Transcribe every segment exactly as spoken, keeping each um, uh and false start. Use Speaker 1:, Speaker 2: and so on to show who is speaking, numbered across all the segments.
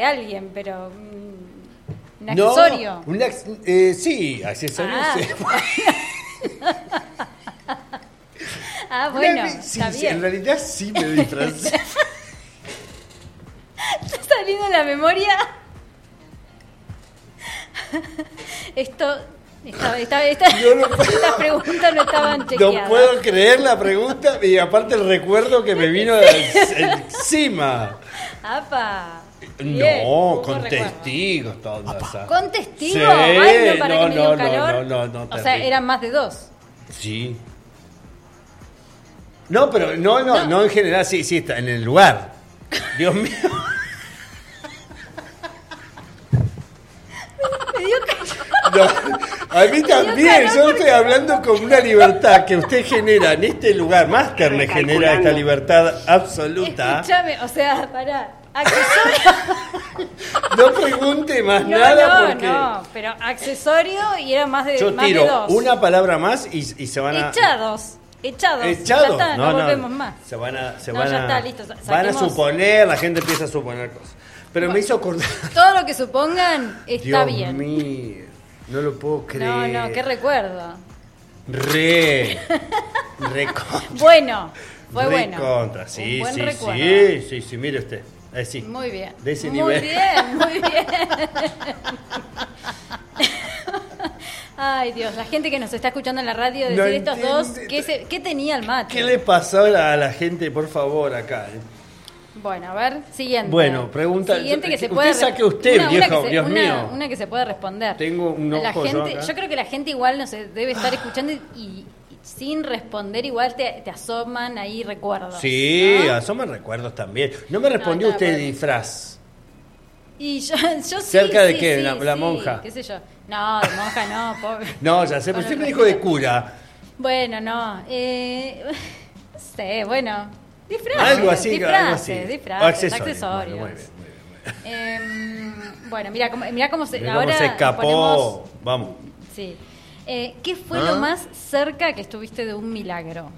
Speaker 1: de alguien, pero un
Speaker 2: no,
Speaker 1: accesorio.
Speaker 2: Un ac- eh, sí, accesorio.
Speaker 1: Ah.
Speaker 2: Sí.
Speaker 1: Ah, bueno,
Speaker 2: Una- sí,
Speaker 1: está
Speaker 2: sí,
Speaker 1: bien.
Speaker 2: en realidad sí me disfracé.
Speaker 1: ¿Está saliendo la memoria? Esto... Esta, esta, esta,
Speaker 2: Yo no puedo-
Speaker 1: estas preguntas no estaban chequeadas.
Speaker 2: No puedo creer la pregunta y aparte el recuerdo que me vino de- encima.
Speaker 1: ¡Apa! Bien,
Speaker 2: No,
Speaker 1: hubo
Speaker 2: con
Speaker 1: recuerdo.
Speaker 2: testigos, todas. esas.
Speaker 1: ¿Con testigo?
Speaker 2: Sí,
Speaker 1: Ay, no, para
Speaker 2: no,
Speaker 1: que me dio
Speaker 2: no,
Speaker 1: calor.
Speaker 2: no, no, no,
Speaker 1: o sea,
Speaker 2: terrible.
Speaker 1: eran más de dos.
Speaker 2: Sí. No, pero no, no,
Speaker 1: No.
Speaker 2: no, en general, sí, sí, está en el lugar. Dios mío.
Speaker 1: Me dio calor.
Speaker 2: No, a mí también, yo estoy hablando con una libertad que usted genera en este lugar. Master me genera esta libertad absoluta.
Speaker 1: Escúchame, o sea, pará. Accesorio.
Speaker 2: No pregunte más
Speaker 1: No,
Speaker 2: nada
Speaker 1: no,
Speaker 2: porque
Speaker 1: no, pero accesorio y era más de,
Speaker 2: yo
Speaker 1: más de
Speaker 2: tiro
Speaker 1: dos.
Speaker 2: una palabra más y, y se van a...
Speaker 1: Echados. Echados.
Speaker 2: ¿Echados?
Speaker 1: Ya está, no, volvemos más.
Speaker 2: Se van a, se
Speaker 1: No,
Speaker 2: van
Speaker 1: ya
Speaker 2: a,
Speaker 1: está, listo,
Speaker 2: van a
Speaker 1: saquemos-
Speaker 2: suponer, la gente empieza a suponer cosas. Pero me hizo acordar...
Speaker 1: Todo lo que supongan está
Speaker 2: Dios
Speaker 1: bien.
Speaker 2: mío, no lo puedo creer.
Speaker 1: No, no, qué recuerdo.
Speaker 2: Re, re
Speaker 1: Bueno, fue
Speaker 2: re
Speaker 1: bueno.
Speaker 2: contra, sí,
Speaker 1: Un buen
Speaker 2: sí,
Speaker 1: recuerdo.
Speaker 2: sí, sí, sí, mire usted. Eh, sí.
Speaker 1: Muy bien.
Speaker 2: De ese
Speaker 1: muy
Speaker 2: nivel.
Speaker 1: bien, muy bien. Ay, Dios, la gente que nos está escuchando en la radio, decir
Speaker 2: No
Speaker 1: estos dos,
Speaker 2: entiende-
Speaker 1: ¿qué, se- qué tenía el mate?
Speaker 2: ¿Qué le pasó a la gente, por favor, acá? eh?
Speaker 1: Bueno, a ver, siguiente.
Speaker 2: Bueno, pregunta-
Speaker 1: Siguiente que se
Speaker 2: usted
Speaker 1: puede
Speaker 2: saque usted,
Speaker 1: una, una
Speaker 2: viejo,
Speaker 1: que se-
Speaker 2: Dios
Speaker 1: una-
Speaker 2: mío.
Speaker 1: Una que se puede responder.
Speaker 2: Tengo un
Speaker 1: La
Speaker 2: ojo yo
Speaker 1: gente,
Speaker 2: acá.
Speaker 1: yo creo que la gente igual no se debe estar escuchando y, y sin responder igual te, te asoman ahí recuerdos.
Speaker 2: Sí,
Speaker 1: ¿no?
Speaker 2: asoman recuerdos también. No me respondió
Speaker 1: No, está
Speaker 2: usted de
Speaker 1: bueno.
Speaker 2: disfraz.
Speaker 1: Y yo, yo sí,
Speaker 2: ¿Cerca de
Speaker 1: sí,
Speaker 2: qué?
Speaker 1: sí,
Speaker 2: ¿La- la
Speaker 1: sí,
Speaker 2: monja?
Speaker 1: ¿Qué sé yo? No, de monja no, pobre.
Speaker 2: No, ya sé, pero
Speaker 1: Bueno,
Speaker 2: usted me
Speaker 1: pero-
Speaker 2: dijo de cura.
Speaker 1: Bueno, no. Eh, no sé, bueno. Disfraces.
Speaker 2: Algo así,
Speaker 1: disfraces,
Speaker 2: algo así.
Speaker 1: disfraces,
Speaker 2: O
Speaker 1: accesorios.
Speaker 2: accesorios. Bueno, muy bien, muy bien,
Speaker 1: Eh, bueno, mira cómo, mira cómo se.
Speaker 2: Mirá
Speaker 1: ahora
Speaker 2: cómo se escapó.
Speaker 1: ponemos-
Speaker 2: Vamos.
Speaker 1: sí. Eh, ¿Qué fue
Speaker 2: ¿Ah?
Speaker 1: lo más cerca que estuviste de un milagro?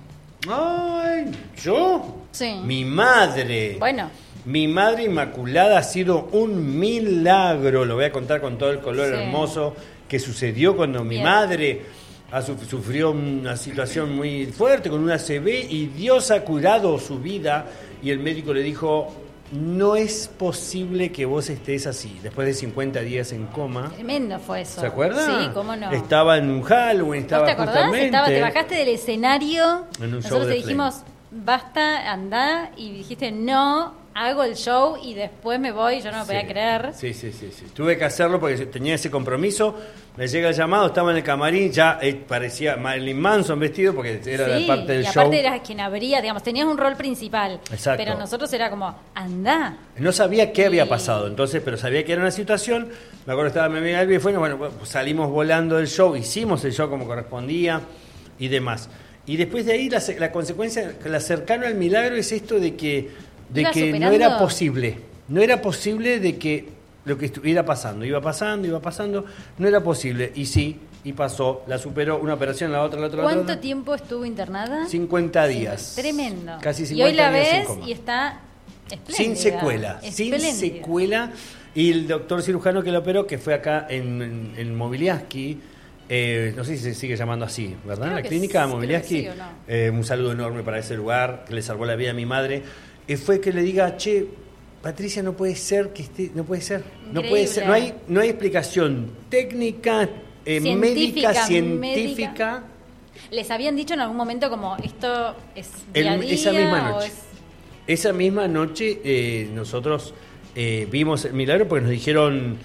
Speaker 2: Ay, ¿yo?
Speaker 1: Sí.
Speaker 2: Mi madre.
Speaker 1: Bueno.
Speaker 2: Mi madre inmaculada ha sido un milagro. Lo voy a contar con todo el color
Speaker 1: Sí.
Speaker 2: hermoso que sucedió cuando mi
Speaker 1: Bien.
Speaker 2: madre ha su- sufrió una situación muy fuerte con una A C V y Dios ha curado su vida y el médico le dijo, no es posible que vos estés así, después de cincuenta días en coma.
Speaker 1: Tremendo fue eso.
Speaker 2: ¿Se acuerda?
Speaker 1: Sí, cómo no.
Speaker 2: Estaba en un Halloween,
Speaker 1: ¿Vos
Speaker 2: estaba
Speaker 1: te acordás?
Speaker 2: justamente...
Speaker 1: Estaba, te bajaste del escenario.
Speaker 2: En un show
Speaker 1: Nosotros
Speaker 2: de
Speaker 1: te dijimos, basta, andá. Y dijiste, no, hago el show y después me voy. Yo no me podía
Speaker 2: Sí.
Speaker 1: creer.
Speaker 2: Sí, sí, sí, sí. Tuve que hacerlo porque tenía ese compromiso. Me llega el llamado, estaba en el camarín, ya eh, parecía Marilyn Manson vestido porque era
Speaker 1: Sí,
Speaker 2: de parte del
Speaker 1: y
Speaker 2: show.
Speaker 1: aparte eras quien abría, digamos, tenías un rol principal.
Speaker 2: Exacto.
Speaker 1: Pero nosotros era como, andá.
Speaker 2: No sabía qué había
Speaker 1: Y-
Speaker 2: pasado, entonces, pero sabía que era una situación. Me acuerdo que estaba mi amiga Elvia y fue, bueno, pues salimos volando del show, hicimos el show como correspondía y demás. Y después de ahí la, se- la consecuencia, la cercana al milagro es esto de que, de
Speaker 1: ¿Iba
Speaker 2: que no
Speaker 1: superando?
Speaker 2: era posible. No era posible de que lo que estuviera pasando, iba pasando, iba pasando, no era posible. Y sí, y pasó, la superó, una operación, la otra, la otra, la
Speaker 1: ¿Cuánto
Speaker 2: otra.
Speaker 1: tiempo estuvo internada?
Speaker 2: cincuenta días.
Speaker 1: Tremendo.
Speaker 2: Casi
Speaker 1: Y
Speaker 2: cincuenta
Speaker 1: hoy la
Speaker 2: días en
Speaker 1: ves
Speaker 2: coma.
Speaker 1: y está espléndida.
Speaker 2: Sin secuela, sin
Speaker 1: Espléndida.
Speaker 2: secuela. Y el doctor cirujano que la operó, que fue acá en, en, en Mobiliaski, eh, no sé si se sigue llamando así, ¿verdad?
Speaker 1: Creo
Speaker 2: La
Speaker 1: que
Speaker 2: clínica
Speaker 1: sí,
Speaker 2: Mobiliaski.
Speaker 1: creo que sí o no.
Speaker 2: Eh, un saludo enorme para ese lugar, que le salvó la vida a mi madre. Eh, fue que le diga, che, Patricia, no puede ser que esté, no puede ser, no puede
Speaker 1: Increíble.
Speaker 2: ser, no hay, no hay explicación técnica, eh,
Speaker 1: Científica,
Speaker 2: médica, científica.
Speaker 1: médica. ¿Les habían dicho en algún momento como esto es
Speaker 2: El-
Speaker 1: día a día
Speaker 2: esa misma
Speaker 1: o
Speaker 2: noche.
Speaker 1: es-
Speaker 2: Esa misma noche eh, nosotros eh, vimos el milagro porque nos dijeron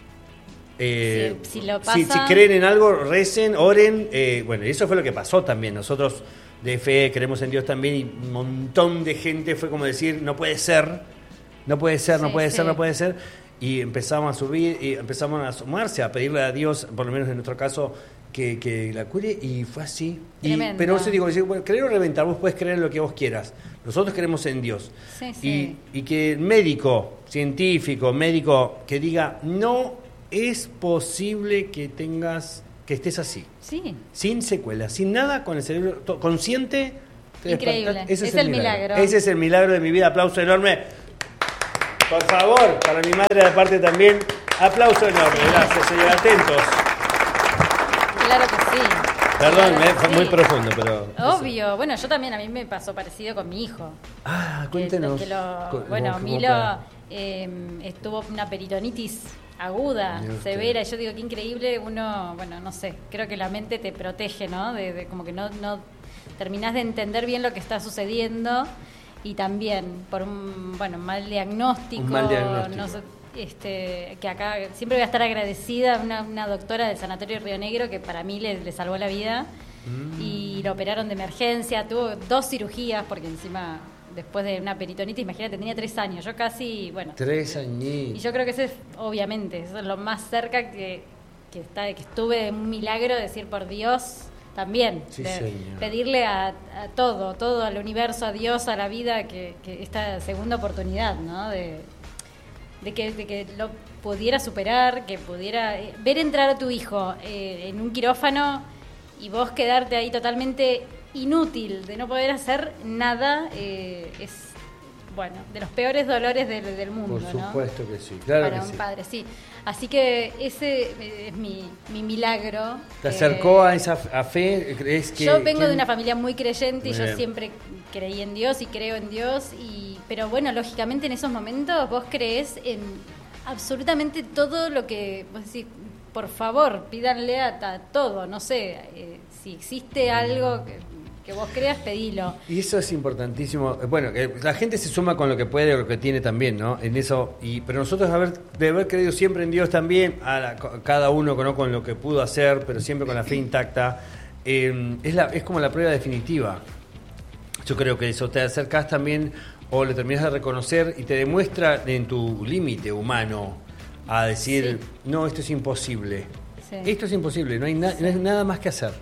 Speaker 2: eh,
Speaker 1: Si- si lo
Speaker 2: si,
Speaker 1: pasa-
Speaker 2: si creen en algo, recen, oren. eh, bueno, y eso fue lo que pasó también. Nosotros de fe creemos en Dios también y un montón de gente fue como decir, no puede ser, no puede ser, no
Speaker 1: Sí,
Speaker 2: puede
Speaker 1: sí.
Speaker 2: ser, no puede ser. Y empezamos a subir y empezamos a asomarse, a pedirle a Dios, por lo menos en nuestro caso, que, que la cure y fue así. Y,
Speaker 1: Tremendo.
Speaker 2: pero eso digo, digo, bueno, creer o reventar, vos puedes creer en lo que vos quieras. Nosotros creemos en Dios.
Speaker 1: Sí, sí.
Speaker 2: Y, y que el médico, científico, médico, que diga, no es posible que tengas, que estés así,
Speaker 1: Sí.
Speaker 2: sin secuelas, sin nada, con el cerebro to- consciente. te
Speaker 1: Increíble.
Speaker 2: despertás. Ese
Speaker 1: Es el milagro.
Speaker 2: Ese es el milagro de mi vida. Aplauso enorme. Por favor, para mi madre de parte también, aplauso enorme. Gracias, señor. Atentos.
Speaker 1: Claro que sí.
Speaker 2: Perdón,
Speaker 1: Claro
Speaker 2: eh, fue
Speaker 1: que
Speaker 2: muy
Speaker 1: sí.
Speaker 2: profundo, pero...
Speaker 1: Obvio. Bueno, yo también, a mí me pasó parecido con mi hijo.
Speaker 2: Ah,
Speaker 1: Que-
Speaker 2: cuéntenos.
Speaker 1: que lo-
Speaker 2: Co-
Speaker 1: bueno,
Speaker 2: cómo-
Speaker 1: Milo
Speaker 2: cómo-
Speaker 1: eh, estuvo una peritonitis aguda,
Speaker 2: Mire usted.
Speaker 1: severa. Y yo digo, qué increíble. Uno, bueno, no sé, creo que la mente te protege, ¿no? De, de como que no, no terminás de entender bien lo que está sucediendo. Y también por un, bueno, mal diagnóstico.
Speaker 2: Un mal diagnóstico.
Speaker 1: No sé, este, que acá siempre voy a estar agradecida a una, una doctora del Sanatorio de Río Negro que para mí le, le salvó la vida.
Speaker 2: Mm.
Speaker 1: Y lo operaron de emergencia, tuvo dos cirugías porque encima después de una peritonitis, imagínate, tenía tres años, yo casi, bueno,
Speaker 2: Tres
Speaker 1: y
Speaker 2: añitos.
Speaker 1: yo creo que ese es, obviamente, eso es lo más cerca que, que, está, que estuve de un milagro, decir por Dios también,
Speaker 2: Sí,
Speaker 1: de
Speaker 2: señor.
Speaker 1: pedirle a, a todo, todo al universo, a Dios, a la vida, que, que esta segunda oportunidad, ¿no? De, de que, de que lo pudiera superar, que pudiera eh, ver entrar a tu hijo eh, en un quirófano y vos quedarte ahí totalmente inútil, de no poder hacer nada, eh, es, bueno, de los peores dolores del, del mundo,
Speaker 2: Por
Speaker 1: ¿no?
Speaker 2: supuesto que sí, claro
Speaker 1: Para
Speaker 2: que
Speaker 1: un
Speaker 2: sí.
Speaker 1: padre, sí. Así que ese eh, es mi, mi milagro.
Speaker 2: ¿Te
Speaker 1: que-
Speaker 2: acercó a esa a fe? ¿Crees que,
Speaker 1: yo vengo
Speaker 2: que-
Speaker 1: de una familia muy creyente y
Speaker 2: Muy
Speaker 1: yo
Speaker 2: bien.
Speaker 1: siempre creí en Dios y creo en Dios. Y, pero bueno, lógicamente en esos momentos vos creés en absolutamente todo lo que vos decís, por favor, pídanle a, a todo, no sé, eh, si existe algo que, que vos creas, pedilo.
Speaker 2: Y eso es importantísimo. Bueno, que la gente se suma con lo que puede o lo que tiene también, ¿no? En eso. Y pero nosotros haber, de haber creído siempre en Dios también, a la- cada uno ¿no? con lo que pudo hacer, pero siempre con la fe intacta, eh, es, la, es como la prueba definitiva. Yo creo que eso te acercás también o lo terminas de reconocer y te demuestra en tu límite humano a decir, no, esto es imposible.
Speaker 1: Sí.
Speaker 2: Esto es imposible, no hay, na- no hay nada más que hacer.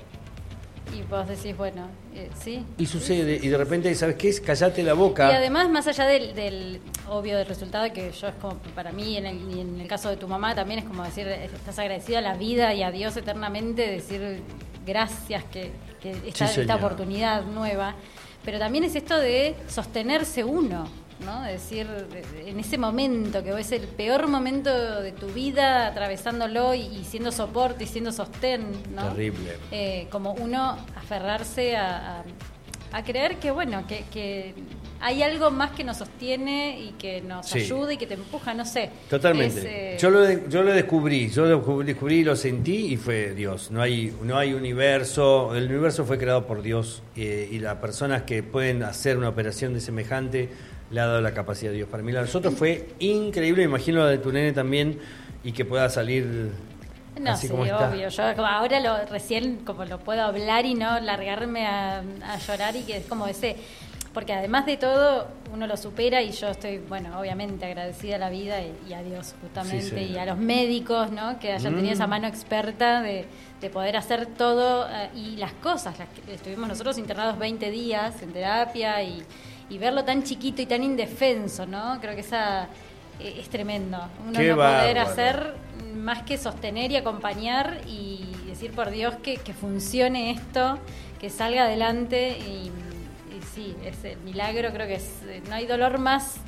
Speaker 1: Y vos decís, bueno, eh, sí.
Speaker 2: Y sucede, y de repente, ¿sabes qué es? Callate la boca.
Speaker 1: Y además, más allá del, del obvio del resultado, que yo es como para mí, en el, y en el caso de tu mamá, también es como decir, estás agradecido a la vida y a Dios eternamente, decir gracias que, que esta,
Speaker 2: Sí,
Speaker 1: esta
Speaker 2: señor.
Speaker 1: oportunidad nueva. Pero también es esto de sostenerse uno, ¿no? Es decir, de- en ese momento, que es el peor momento de tu vida, atravesándolo y, y siendo soporte y siendo sostén, ¿no?
Speaker 2: Terrible.
Speaker 1: Eh, como uno aferrarse a, a, a creer que, bueno, que, que hay algo más que nos sostiene y que nos
Speaker 2: Sí.
Speaker 1: ayuda y que te empuja, no sé.
Speaker 2: Totalmente.
Speaker 1: Es, eh,
Speaker 2: Yo lo de- yo lo descubrí, yo lo descubrí, descubrí, lo sentí y fue Dios. No hay no hay universo, el universo fue creado por Dios eh, y las personas que pueden hacer una operación de semejante le ha dado la capacidad de Dios. Para mí la de nosotros fue increíble, me imagino la de tu nene también y que pueda salir
Speaker 1: No,
Speaker 2: así
Speaker 1: sí,
Speaker 2: como está.
Speaker 1: obvio. Yo como ahora lo recién como lo puedo hablar y no largarme a, a llorar y que es como ese, porque además de todo uno lo supera y yo estoy, bueno, obviamente agradecida a la vida y, y a Dios justamente
Speaker 2: Sí, señor.
Speaker 1: y a los médicos, ¿no? Que hayan tenido
Speaker 2: Mm.
Speaker 1: esa mano experta de, de poder hacer todo eh, y las cosas, las que estuvimos nosotros internados veinte días en terapia y, y verlo tan chiquito y tan indefenso, ¿no? Creo que esa eh, es tremendo. Uno
Speaker 2: Qué
Speaker 1: no poder
Speaker 2: bárbaro.
Speaker 1: hacer más que sostener y acompañar y decir por Dios que, que funcione esto, que salga adelante y, y sí, es el milagro, creo que es, no hay dolor más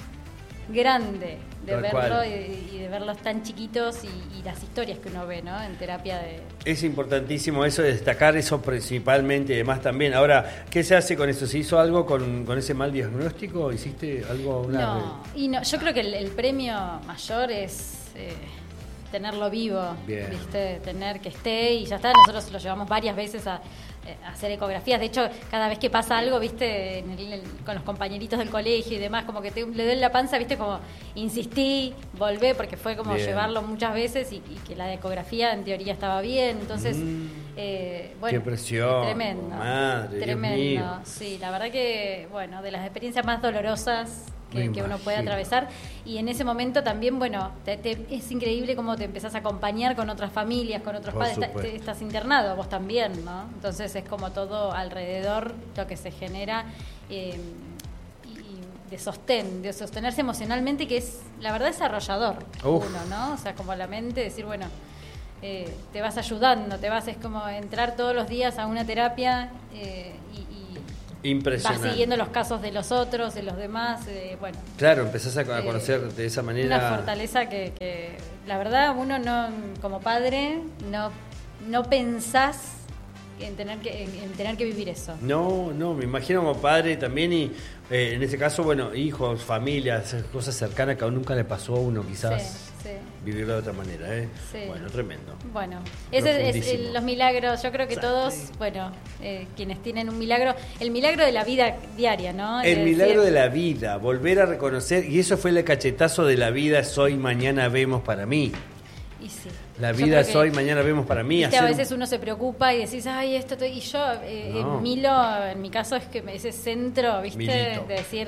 Speaker 1: grande de
Speaker 2: Tal
Speaker 1: verlo
Speaker 2: cual.
Speaker 1: y, y de verlos tan chiquitos y, y las historias que uno ve, ¿no? En terapia de...
Speaker 2: Es importantísimo eso de destacar eso principalmente y demás también. Ahora, ¿qué se hace con eso? ¿Se hizo algo con, con ese mal diagnóstico? ¿Hiciste algo? Una
Speaker 1: No, y no, yo creo que el, el premio mayor es eh, tenerlo vivo,
Speaker 2: Bien.
Speaker 1: ¿viste? Tener que esté y ya está. Nosotros lo llevamos varias veces a, eh, a hacer ecografías. De hecho, cada vez que pasa algo, ¿viste? En el- el- con los compañeritos del colegio y demás, como que te, le duele la panza, ¿viste? Como insistí, volvé, porque fue como
Speaker 2: Bien.
Speaker 1: llevarlo muchas veces y, y que la ecografía en teoría estaba bien. Entonces,
Speaker 2: Mm.
Speaker 1: eh, bueno,
Speaker 2: Qué presión,
Speaker 1: tremendo.
Speaker 2: madre, Dios
Speaker 1: tremendo.
Speaker 2: mío.
Speaker 1: Sí, la verdad que, bueno, de las experiencias más dolorosas que,
Speaker 2: Me
Speaker 1: que uno puede
Speaker 2: imagino.
Speaker 1: atravesar. Y en ese momento también, bueno, te- te- es increíble cómo te empezás a acompañar con otras familias, con otros
Speaker 2: Por
Speaker 1: padres. Está-
Speaker 2: supuesto.
Speaker 1: te- estás internado, vos también, ¿no? Entonces es como todo alrededor lo que se genera eh, y, y de sostén, de sostenerse emocionalmente, que es, la verdad, es arrollador
Speaker 2: Uf.
Speaker 1: uno, ¿no? O sea, como la mente, decir, bueno, eh, te vas ayudando, te vas, es como entrar todos los días a una terapia eh, y, y
Speaker 2: Impresionante.
Speaker 1: vas siguiendo los casos de los otros, de los demás, eh, bueno.
Speaker 2: Claro, empezás a a
Speaker 1: eh,
Speaker 2: conocer de esa manera.
Speaker 1: Una fortaleza que, que, la verdad, uno no, como padre, no, no pensás en tener que en, en tener que vivir eso.
Speaker 2: No, no, me imagino como padre también y eh, en ese caso, bueno, hijos, familias, cosas cercanas que aún nunca le pasó a uno quizás
Speaker 1: Sí, sí.
Speaker 2: vivirlo de otra manera, ¿eh?
Speaker 1: Sí.
Speaker 2: Bueno, tremendo.
Speaker 1: Bueno, ese es, es
Speaker 2: Profundísimo.
Speaker 1: el- los milagros. Yo creo que
Speaker 2: Exacto.
Speaker 1: todos, bueno, eh, quienes tienen un milagro, el milagro de la vida diaria, ¿no?
Speaker 2: El
Speaker 1: De
Speaker 2: milagro
Speaker 1: decir,
Speaker 2: de la vida, volver a reconocer, y eso fue el cachetazo de la vida, soy, mañana vemos para mí.
Speaker 1: Y sí.
Speaker 2: La
Speaker 1: Yo
Speaker 2: vida
Speaker 1: creo que,
Speaker 2: soy, mañana vemos para mí.
Speaker 1: viste, a
Speaker 2: hacer-
Speaker 1: veces uno se preocupa y decís, ay, esto, esto", y yo, eh,
Speaker 2: No.
Speaker 1: en Milo, en mi caso, es que ese centro, ¿viste?
Speaker 2: Milito.
Speaker 1: De decir,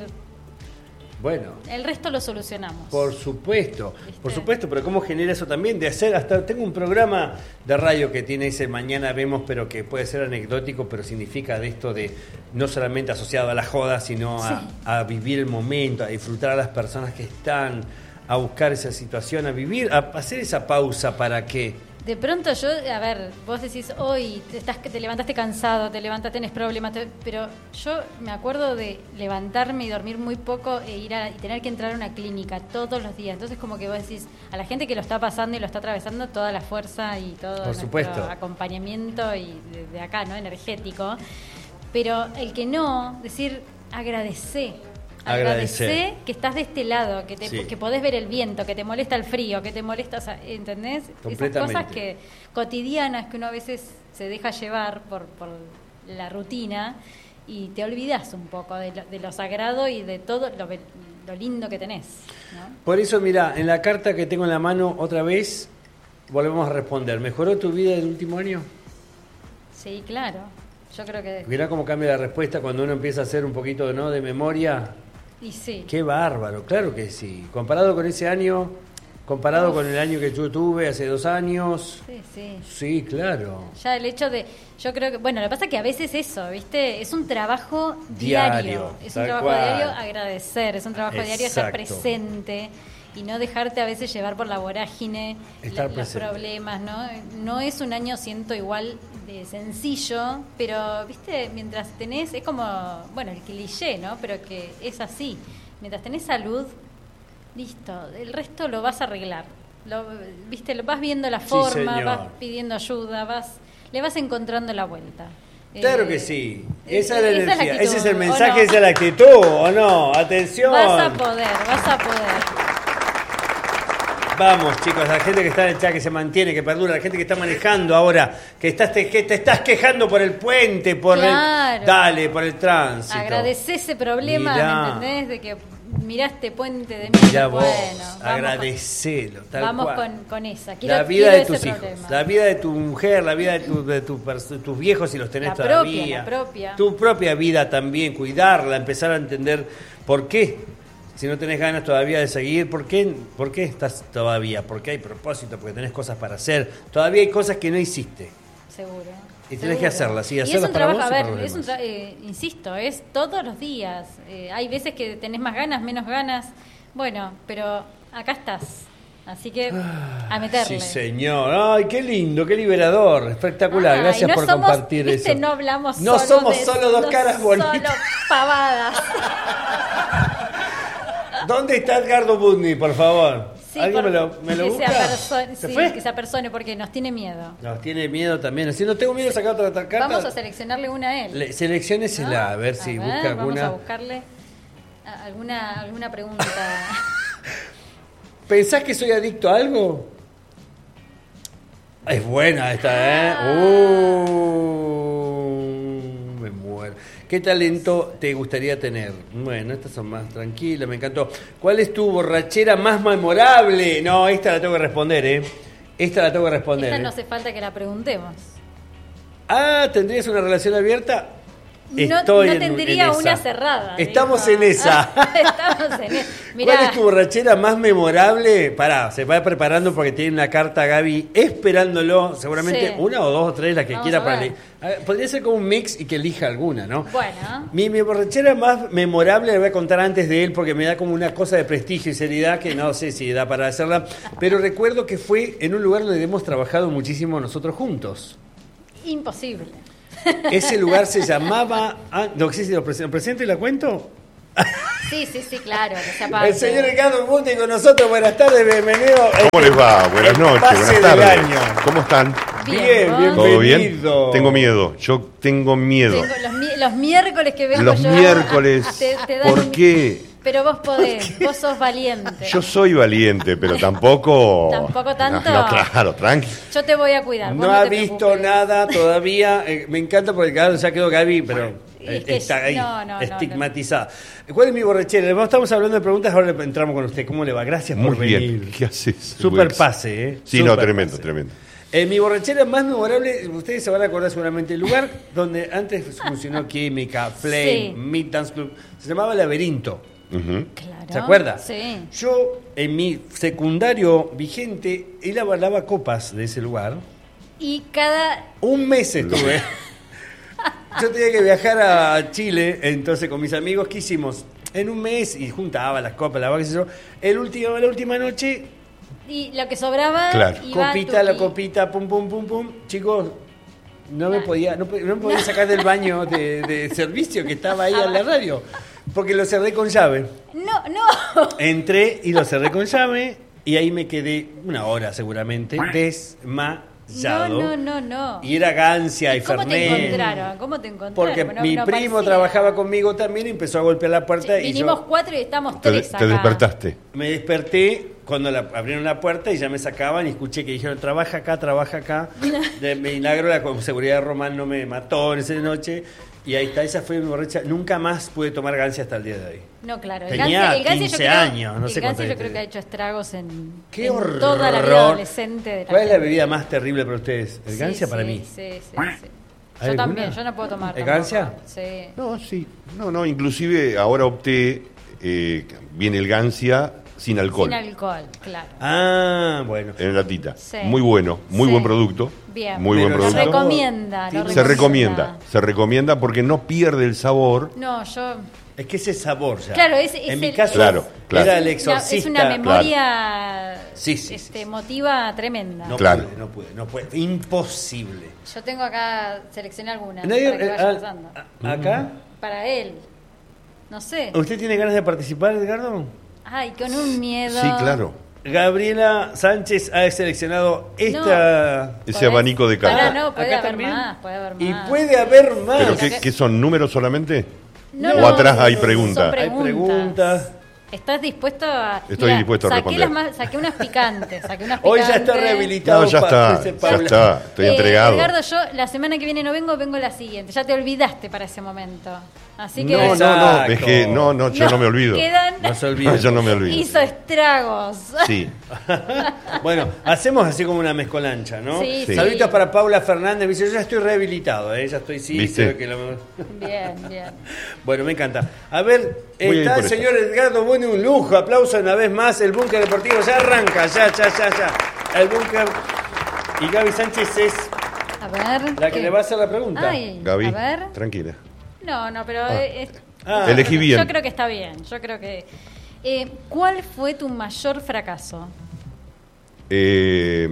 Speaker 2: Bueno,
Speaker 1: el resto lo solucionamos.
Speaker 2: por supuesto,
Speaker 1: ¿Viste?
Speaker 2: por supuesto, pero ¿cómo genera eso también? De hacer, hasta tengo un programa de radio que tiene ese mañana vemos, pero que puede ser anecdótico, pero significa de esto de no solamente asociado a la joda, sino a,
Speaker 1: Sí.
Speaker 2: a vivir el momento, a disfrutar a las personas que están, a buscar esa situación, a vivir, a hacer esa pausa para que...
Speaker 1: De pronto yo, a ver, vos decís, hoy te, estás, te levantaste cansado, te levantaste, tenés problemas, te- pero yo me acuerdo de levantarme y dormir muy poco e ir a, y tener que entrar a una clínica todos los días. Entonces como que vos decís, a la gente que lo está pasando y lo está atravesando, toda la fuerza y todo
Speaker 2: Por
Speaker 1: nuestro
Speaker 2: supuesto.
Speaker 1: acompañamiento y de, de acá, ¿no? Energético. Pero el que no, decir, agradecé.
Speaker 2: Agradecer.
Speaker 1: Agradecé que estás de este lado, que te,
Speaker 2: Sí.
Speaker 1: que podés ver el viento, que te molesta el frío, que te molesta, o sea, ¿entendés? Esas
Speaker 2: Completamente.
Speaker 1: cosas que cotidianas que uno a veces se deja llevar por, por la rutina y te olvidas un poco de lo, de lo sagrado y de todo lo, be- lo lindo que tenés, ¿no?
Speaker 2: Por eso, mira, en la carta que tengo en la mano, otra vez, volvemos a responder. ¿Mejoró tu vida el último año?
Speaker 1: Sí, claro. Yo creo que...
Speaker 2: Mirá cómo cambia la respuesta cuando uno empieza a hacer un poquito, ¿no?, de memoria.
Speaker 1: Y sí.
Speaker 2: Qué bárbaro, claro que sí. Comparado con ese año, comparado
Speaker 1: Uf.
Speaker 2: con el año que yo tuve hace dos años,
Speaker 1: Sí, sí.
Speaker 2: sí, claro.
Speaker 1: Ya el hecho de, yo creo que, bueno, lo que pasa es que a veces eso, ¿viste? Es un trabajo diario.
Speaker 2: Diario,
Speaker 1: es un
Speaker 2: tal
Speaker 1: trabajo
Speaker 2: cual.
Speaker 1: diario agradecer, es un trabajo diario estar
Speaker 2: Exacto.
Speaker 1: presente y no dejarte a veces llevar por la vorágine,
Speaker 2: Estar
Speaker 1: la- los
Speaker 2: presente.
Speaker 1: problemas, ¿no? No es un año, siento, igual de sencillo, pero, ¿viste? Mientras tenés, es como, bueno, el cliché, ¿no? Pero que es así. Mientras tenés salud, listo, el resto lo vas a arreglar. Lo, viste, lo vas viendo la
Speaker 2: Sí,
Speaker 1: forma,
Speaker 2: señor.
Speaker 1: vas pidiendo ayuda, vas, le vas encontrando la vuelta.
Speaker 2: Claro
Speaker 1: Eh,
Speaker 2: que sí.
Speaker 1: eh,
Speaker 2: Esa es la
Speaker 1: esa
Speaker 2: energía,
Speaker 1: actitud,
Speaker 2: ese es el
Speaker 1: ¿o
Speaker 2: mensaje,
Speaker 1: no?
Speaker 2: esa es la actitud, ¿o no? Atención.
Speaker 1: Vas a poder, vas a poder.
Speaker 2: Vamos, chicos, la gente que está en el chat, que se mantiene, que perdura, la gente que está manejando ahora, que estás te, que te estás quejando por el puente, por
Speaker 1: Claro.
Speaker 2: el... Dale, por el tránsito.
Speaker 1: Agradecé ese problema,
Speaker 2: Mirá.
Speaker 1: ¿me entendés? De que miraste puente de
Speaker 2: Mirá
Speaker 1: mí.
Speaker 2: vos,
Speaker 1: Bueno, vamos,
Speaker 2: agradecelo, tal
Speaker 1: vamos
Speaker 2: cual.
Speaker 1: con, con esa. Quiero,
Speaker 2: La vida
Speaker 1: quiero
Speaker 2: de
Speaker 1: ese
Speaker 2: tus hijos,
Speaker 1: problema.
Speaker 2: la vida de tu mujer, la vida de, tu- de tu pers- de tus viejos si los tenés
Speaker 1: La
Speaker 2: todavía.
Speaker 1: propia, la propia.
Speaker 2: Tu propia vida también, cuidarla, empezar a entender por qué. Si no tenés ganas todavía de seguir, ¿por qué, ¿por qué estás todavía? Porque hay propósito, porque tenés cosas para hacer. Todavía hay cosas que no hiciste.
Speaker 1: Seguro.
Speaker 2: Y tenés
Speaker 1: seguro.
Speaker 2: que hacerlas, y
Speaker 1: es
Speaker 2: hacerlas
Speaker 1: un
Speaker 2: para
Speaker 1: trabajo,
Speaker 2: vos y
Speaker 1: a ver,
Speaker 2: para los
Speaker 1: es un
Speaker 2: demás.
Speaker 1: tra- eh, insisto, es todos los días. Eh, hay veces que tenés más ganas, menos ganas. Bueno, pero acá estás. Así que a meterle.
Speaker 2: Sí, señor. Ay, qué lindo, qué liberador. Espectacular.
Speaker 1: Ah, y
Speaker 2: Gracias
Speaker 1: no
Speaker 2: por
Speaker 1: somos,
Speaker 2: compartir
Speaker 1: viste,
Speaker 2: eso.
Speaker 1: No hablamos
Speaker 2: No
Speaker 1: solo
Speaker 2: somos
Speaker 1: de-
Speaker 2: solo dos
Speaker 1: no
Speaker 2: caras bonitas.
Speaker 1: Solo pavadas.
Speaker 2: ¿Dónde está Edgardo Budny, por favor?
Speaker 1: Sí,
Speaker 2: ¿Alguien
Speaker 1: por-
Speaker 2: me lo, me lo
Speaker 1: que
Speaker 2: busca?
Speaker 1: se aperso-
Speaker 2: ¿Se
Speaker 1: sí,
Speaker 2: fue?
Speaker 1: que se apersone porque nos tiene miedo.
Speaker 2: Nos tiene miedo también. Si no tengo miedo de sacar otra, otra carta.
Speaker 1: Vamos a seleccionarle una a él.
Speaker 2: Le- Selecciónesela,
Speaker 1: ¿no?
Speaker 2: a ver si
Speaker 1: A
Speaker 2: busca
Speaker 1: ver, Vamos
Speaker 2: alguna.
Speaker 1: a buscarle a- alguna, alguna pregunta.
Speaker 2: ¿Pensás que soy adicto a algo? Es buena esta, ¿eh?
Speaker 1: Ah.
Speaker 2: Uh, me muero. ¿Qué talento te gustaría tener? Bueno, estas son más tranquilas, me encantó. ¿Cuál es tu borrachera más memorable? No, esta la tengo que responder, ¿eh? Esta la tengo que responder.
Speaker 1: Esta
Speaker 2: ¿eh?
Speaker 1: no hace falta que la preguntemos.
Speaker 2: Ah, ¿tendrías una relación abierta?
Speaker 1: No,
Speaker 2: Estoy
Speaker 1: no
Speaker 2: en-
Speaker 1: tendría
Speaker 2: en esa.
Speaker 1: una cerrada.
Speaker 2: Estamos
Speaker 1: dijo.
Speaker 2: en esa.
Speaker 1: Estamos en esa. Mirá,
Speaker 2: ¿Cuál es tu borrachera más memorable? Pará, se va preparando porque tiene una carta Gaby esperándolo. Seguramente
Speaker 1: Sí.
Speaker 2: una o dos o tres las que
Speaker 1: Vamos
Speaker 2: quiera
Speaker 1: a
Speaker 2: para
Speaker 1: ver.
Speaker 2: leer. A ver, podría ser como un mix y que elija alguna, ¿no?
Speaker 1: bueno,
Speaker 2: Mi, mi borrachera más memorable la voy a contar antes de él porque me da como una cosa de prestigio y seriedad que no sé si da para hacerla. Pero recuerdo que fue en un lugar donde hemos trabajado muchísimo nosotros juntos.
Speaker 1: imposible.
Speaker 2: Ese lugar se llamaba... Ah, no sé si lo presento, ¿presento y la cuento?
Speaker 1: Sí, sí, sí, claro. Que se aparte.
Speaker 2: El señor Ricardo Bunti con nosotros. Buenas tardes, bienvenido.
Speaker 3: ¿Cómo les va? Buenas noches, buenas tardes. ¿Cómo están?
Speaker 1: Bien,
Speaker 2: bien, bienvenido.
Speaker 3: ¿Todo bien? Tengo miedo, yo tengo miedo.
Speaker 1: Tengo los, mi- los miércoles que vengo
Speaker 3: Los
Speaker 1: yo.
Speaker 3: miércoles,
Speaker 1: te- te dan
Speaker 3: ¿por
Speaker 1: un-
Speaker 3: qué?
Speaker 1: Pero vos podés, vos sos valiente.
Speaker 3: Yo soy valiente, pero tampoco...
Speaker 1: ¿Tampoco tanto?
Speaker 3: No, no, claro, tranqui.
Speaker 1: Yo te voy a cuidar. vos
Speaker 2: No ha
Speaker 1: te
Speaker 2: visto
Speaker 1: preocupes.
Speaker 2: nada todavía. Eh, me encanta porque claro, ya quedó Gaby, pero eh,
Speaker 1: Es que
Speaker 2: está ahí,
Speaker 1: no, no, no,
Speaker 2: estigmatizada. ¿Cuál es mi borrachera? No estamos hablando de preguntas, ahora entramos con usted. ¿Cómo le va? Gracias
Speaker 3: Muy
Speaker 2: por venir.
Speaker 3: bien. ¿Qué haces?
Speaker 2: Super
Speaker 3: Wex?
Speaker 2: pase, ¿eh?
Speaker 3: Sí,
Speaker 2: Super
Speaker 3: no, tremendo,
Speaker 2: pase.
Speaker 3: tremendo.
Speaker 2: Eh, mi borrachera más memorable, ustedes se van a acordar seguramente, el lugar donde antes funcionó Química, Flame,
Speaker 1: Sí.
Speaker 2: Mid Dance Club, se llamaba Laberinto.
Speaker 3: Ujú.
Speaker 1: Claro.
Speaker 2: ¿Se acuerda?
Speaker 1: Sí.
Speaker 2: Yo, en mi secundario vigente, él avalaba copas de ese lugar.
Speaker 1: Y cada...
Speaker 2: Un mes estuve. Yo tenía que viajar a Chile, entonces con mis amigos, ¿qué hicimos? En un mes, y juntaba las copas, la qué sé yo, el último, la última noche,
Speaker 1: Y lo que sobraba...
Speaker 3: Claro.
Speaker 1: iba
Speaker 2: copita, la
Speaker 1: tuqui.
Speaker 2: copita, pum, pum, pum, pum. Chicos, no me podía, no, po- no me podía sacar del baño de, de servicio que estaba ahí en la radio, porque lo cerré con llave.
Speaker 1: No, no.
Speaker 2: Entré y lo cerré con llave, y ahí me quedé una hora seguramente, desmayado.
Speaker 1: No, no, no, no.
Speaker 2: Y era Gancia y
Speaker 1: ¿Cómo te
Speaker 2: Fernet.
Speaker 1: encontraron? ¿Cómo te encontraron?
Speaker 2: Porque
Speaker 1: No-
Speaker 2: mi
Speaker 1: no
Speaker 2: primo
Speaker 1: parecía.
Speaker 2: trabajaba conmigo también y empezó a golpear la puerta y
Speaker 1: Vinimos
Speaker 2: yo
Speaker 1: cuatro y estamos
Speaker 3: Te,
Speaker 1: tres
Speaker 3: te
Speaker 1: acá.
Speaker 3: despertaste.
Speaker 2: me desperté cuando la, abrieron la puerta y ya me sacaban y escuché que dijeron trabaja acá, trabaja acá. De milagro la seguridad de Román no me mató en esa noche y ahí está, esa fue mi borracha. Nunca más pude tomar Gancia hasta el día de hoy.
Speaker 1: No, claro.
Speaker 2: Tenía
Speaker 1: Gancia- Gancia yo
Speaker 2: quince
Speaker 1: creo-
Speaker 2: años, no sé
Speaker 1: el Gancia
Speaker 2: cuánto
Speaker 1: yo
Speaker 2: tenía.
Speaker 1: creo que ha hecho estragos en,
Speaker 2: ¡Qué
Speaker 1: en
Speaker 2: horror!
Speaker 1: toda la vida adolescente de la
Speaker 2: ¿Cuál es la
Speaker 1: gente.
Speaker 2: bebida más terrible para ustedes? El
Speaker 1: Sí,
Speaker 2: Gancia para
Speaker 1: sí,
Speaker 2: mí.
Speaker 1: Sí, sí, sí.
Speaker 2: ¿Hay
Speaker 1: Yo
Speaker 2: alguna?
Speaker 1: también, yo no puedo tomar.
Speaker 2: ¿El
Speaker 1: tampoco.
Speaker 2: Gancia?
Speaker 1: Sí.
Speaker 3: No, sí. No, no, inclusive ahora opté, eh, viene el Gancia sin alcohol.
Speaker 1: Sin alcohol, claro.
Speaker 2: Ah, bueno.
Speaker 3: En latita.
Speaker 1: Sí.
Speaker 3: Muy bueno, muy
Speaker 1: Sí.
Speaker 3: buen producto.
Speaker 1: Bien.
Speaker 3: Muy
Speaker 2: Pero
Speaker 3: buen
Speaker 2: el
Speaker 1: Lo
Speaker 3: producto.
Speaker 2: sabor
Speaker 1: recomienda, lo
Speaker 3: Se recomienda, se recomienda porque no pierde el sabor.
Speaker 1: No, yo...
Speaker 2: Es que ese sabor ya.
Speaker 1: Claro, es- es
Speaker 2: en mi
Speaker 1: el-
Speaker 2: caso
Speaker 3: Claro, claro.
Speaker 2: era el
Speaker 1: Una-
Speaker 2: exorcista.
Speaker 1: es una memoria
Speaker 2: Sí, sí,
Speaker 1: este,
Speaker 2: sí, sí.
Speaker 1: emotiva tremenda.
Speaker 2: No
Speaker 3: Claro.
Speaker 2: pude, no pude, no pude. Imposible.
Speaker 1: Yo tengo acá, seleccioné algunas
Speaker 2: Nadie-
Speaker 1: para que
Speaker 2: eh,
Speaker 1: vaya
Speaker 2: ah,
Speaker 1: pasando.
Speaker 2: ah, ¿Acá?
Speaker 1: Para él. No sé.
Speaker 2: ¿Usted tiene ganas de participar, Edgardo?
Speaker 1: Ay, con un miedo.
Speaker 3: Sí, claro.
Speaker 2: Gabriela Sánchez ha seleccionado esta...
Speaker 3: Ese abanico de
Speaker 1: Pará,
Speaker 3: carta.
Speaker 1: no, puede
Speaker 2: ¿Acá
Speaker 1: haber
Speaker 2: también?
Speaker 1: más, puede haber más.
Speaker 2: Y puede haber más.
Speaker 3: ¿Pero qué, qué son números solamente?
Speaker 1: No,
Speaker 3: ¿O
Speaker 1: no,
Speaker 3: atrás hay
Speaker 1: son
Speaker 3: preguntas?
Speaker 2: Hay preguntas.
Speaker 1: ¿Estás dispuesto a...?
Speaker 3: Estoy dispuesto a
Speaker 1: saqué
Speaker 3: responder.
Speaker 1: las más- saqué unas picantes, saqué unas
Speaker 2: Hoy
Speaker 1: picantes.
Speaker 2: ya está rehabilitado.
Speaker 3: No, ya
Speaker 2: Pa-
Speaker 3: está,
Speaker 2: dice
Speaker 3: ya
Speaker 2: Paula.
Speaker 3: está, estoy
Speaker 1: Eh,
Speaker 3: entregado.
Speaker 1: Edgardo, yo la semana que viene no vengo, vengo la siguiente. Ya te olvidaste para ese momento. Así que...
Speaker 3: No, no, no,
Speaker 2: Exacto.
Speaker 3: es que no, no, yo no, me olvido.
Speaker 1: Quedan...
Speaker 2: No se olvide.
Speaker 3: Yo no me olvido.
Speaker 1: Hizo estragos.
Speaker 3: Sí.
Speaker 2: Bueno, hacemos así como una mezcolancha, ¿no?
Speaker 1: Sí,
Speaker 3: sí.
Speaker 2: Saluditos para Paula Fernández. Dice, yo ya estoy rehabilitado, ¿eh? Ya estoy, sí.
Speaker 3: ¿Viste?
Speaker 2: creo que lo-
Speaker 1: Bien, bien.
Speaker 2: Bueno, me encanta. A ver,
Speaker 3: Voy a ir
Speaker 2: está
Speaker 3: por
Speaker 2: el
Speaker 3: eso.
Speaker 2: señor Edgardo Bueno, un lujo. Aplauso una vez más. El búnker deportivo ya arranca, ya, ya, ya, ya. El búnker. Y Gaby Sánchez es
Speaker 1: A ver...
Speaker 2: la que
Speaker 1: eh,
Speaker 2: le va a hacer la pregunta.
Speaker 1: Ay,
Speaker 3: Gaby,
Speaker 1: a ver...
Speaker 3: tranquila.
Speaker 1: No, no, pero... eh, es-
Speaker 2: Ah.
Speaker 3: Elegí bien.
Speaker 1: Yo creo que está bien, yo creo que... Eh, ¿Cuál fue tu mayor fracaso?
Speaker 3: Eh,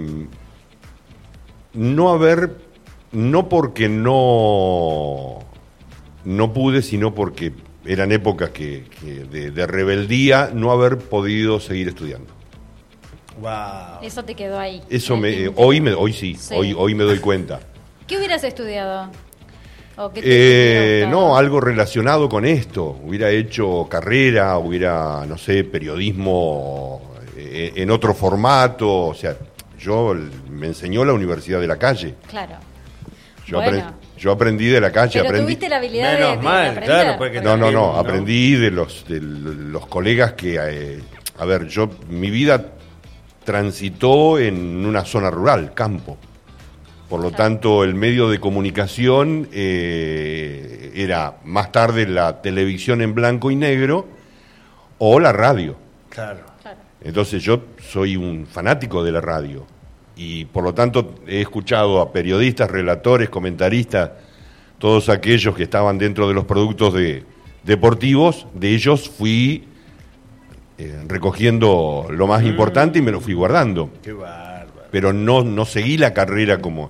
Speaker 3: no haber, no porque no, no pude, sino porque eran épocas que, que de, de rebeldía, no haber podido seguir estudiando.
Speaker 2: Wow.
Speaker 1: Eso te quedó ahí.
Speaker 3: Eso
Speaker 1: en el
Speaker 3: me,
Speaker 1: tintero.
Speaker 3: hoy me, hoy sí,
Speaker 1: Sí.
Speaker 3: hoy, hoy me doy cuenta.
Speaker 1: ¿Qué hubieras estudiado? ¿O qué te
Speaker 3: Eh,
Speaker 1: hubiera gustado?
Speaker 3: no, algo relacionado con esto. Hubiera hecho carrera, hubiera, no sé, periodismo eh, en otro formato. O sea, yo me enseñó la Universidad de la Calle.
Speaker 1: Claro.
Speaker 3: Yo,
Speaker 1: Bueno.
Speaker 3: apre- yo aprendí de la calle,
Speaker 1: Pero
Speaker 3: aprendí.
Speaker 1: tuviste la habilidad de,
Speaker 2: Menos
Speaker 1: de
Speaker 2: mal,
Speaker 1: aprender.
Speaker 2: claro, porque
Speaker 3: No, no,
Speaker 2: también,
Speaker 3: no,
Speaker 2: ¿no?
Speaker 3: aprendí de los de los colegas que, eh, a ver, yo mi vida transitó en una zona rural, campo. Por lo tanto, el medio de comunicación eh, era más tarde la televisión en blanco y negro o la radio.
Speaker 2: Claro.
Speaker 1: Claro.
Speaker 3: Entonces yo soy un fanático de la radio y por lo tanto he escuchado a periodistas, relatores, comentaristas, todos aquellos que estaban dentro de los productos de, deportivos, de ellos fui eh, recogiendo lo más importante y me lo fui guardando.
Speaker 2: Qué bárbaro.
Speaker 3: Pero no, no seguí la carrera como...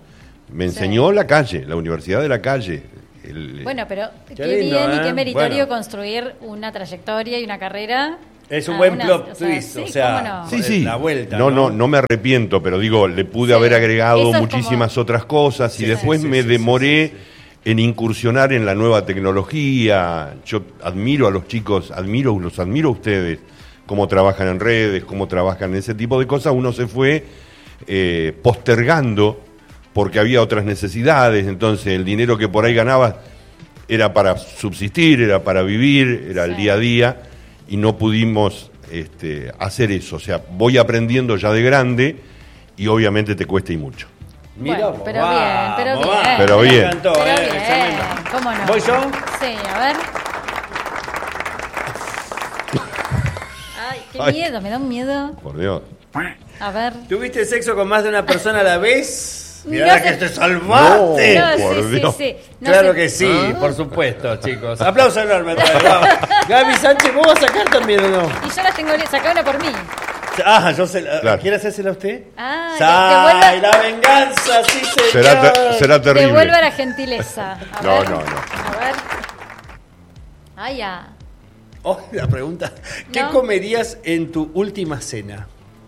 Speaker 3: Me enseñó
Speaker 1: Sí.
Speaker 3: la calle, la universidad de la calle. El-
Speaker 1: Bueno, pero qué,
Speaker 2: Qué lindo,
Speaker 1: bien
Speaker 2: ¿eh?
Speaker 1: y qué meritorio
Speaker 2: Bueno.
Speaker 1: construir una trayectoria y una carrera.
Speaker 2: Es un
Speaker 1: a
Speaker 2: buen
Speaker 1: una-
Speaker 2: plot
Speaker 1: o sea,
Speaker 2: twist,
Speaker 1: sí,
Speaker 2: o sea,
Speaker 1: ¿cómo no?
Speaker 3: Sí, sí.
Speaker 2: La vuelta,
Speaker 3: No,
Speaker 2: ¿no?
Speaker 3: no, no me arrepiento, pero digo, le pude
Speaker 1: Sí.
Speaker 3: haber agregado
Speaker 1: Eso es
Speaker 3: muchísimas
Speaker 1: como-
Speaker 3: otras cosas
Speaker 2: Sí,
Speaker 3: y después
Speaker 2: sí, sí,
Speaker 3: me
Speaker 2: sí,
Speaker 3: demoré
Speaker 2: sí, sí,
Speaker 3: en incursionar en la nueva tecnología. Yo admiro a los chicos, admiro, los admiro a ustedes, cómo trabajan en redes, cómo trabajan en ese tipo de cosas. Uno se fue eh, postergando porque había otras necesidades, entonces el dinero que por ahí ganabas era para subsistir, era para vivir, era el
Speaker 1: Sí.
Speaker 3: día a día, y no pudimos este, hacer eso. O sea, voy aprendiendo ya de grande y obviamente te cuesta y mucho.
Speaker 2: Mira,
Speaker 1: Bueno,
Speaker 2: vos,
Speaker 1: pero
Speaker 2: vamos,
Speaker 1: bien, pero
Speaker 2: vamos.
Speaker 1: bien.
Speaker 3: Pero
Speaker 2: Me
Speaker 3: bien.
Speaker 2: encantó,
Speaker 1: Pero
Speaker 2: eh,
Speaker 1: bien,
Speaker 2: tremendo.
Speaker 1: ¿cómo no?
Speaker 2: ¿Voy yo?
Speaker 1: Sí, a ver. Ay, qué
Speaker 3: Ay.
Speaker 1: miedo, me da un miedo.
Speaker 3: Por Dios.
Speaker 1: A ver.
Speaker 2: ¿Tuviste sexo con más de una persona a la vez?
Speaker 1: No
Speaker 2: Mirá
Speaker 1: sé-
Speaker 2: que te salvaste.
Speaker 1: No,
Speaker 3: por
Speaker 1: sí, sí,
Speaker 3: Dios.
Speaker 1: sí. No
Speaker 2: Claro
Speaker 1: sé-
Speaker 2: que sí, por supuesto, chicos. Aplauso enorme. otra vez, vamos. Gaby Sánchez, ¿vos vas a sacar también o no?
Speaker 1: Y yo las tengo, saca una por mí.
Speaker 2: Ah, yo se la...
Speaker 3: Claro.
Speaker 2: ¿Quiere hacérsela a usted?
Speaker 1: Ah,
Speaker 2: ¡Ay,
Speaker 1: que- que vuelva-
Speaker 2: la venganza, sí, señor!
Speaker 3: Será, te- será terrible.
Speaker 1: Devuelva la gentileza. A
Speaker 3: No,
Speaker 1: ver.
Speaker 3: no, no.
Speaker 1: A ver. Ah, ya.
Speaker 2: Oh, la pregunta. ¿Qué
Speaker 1: No.
Speaker 2: comerías en tu última cena?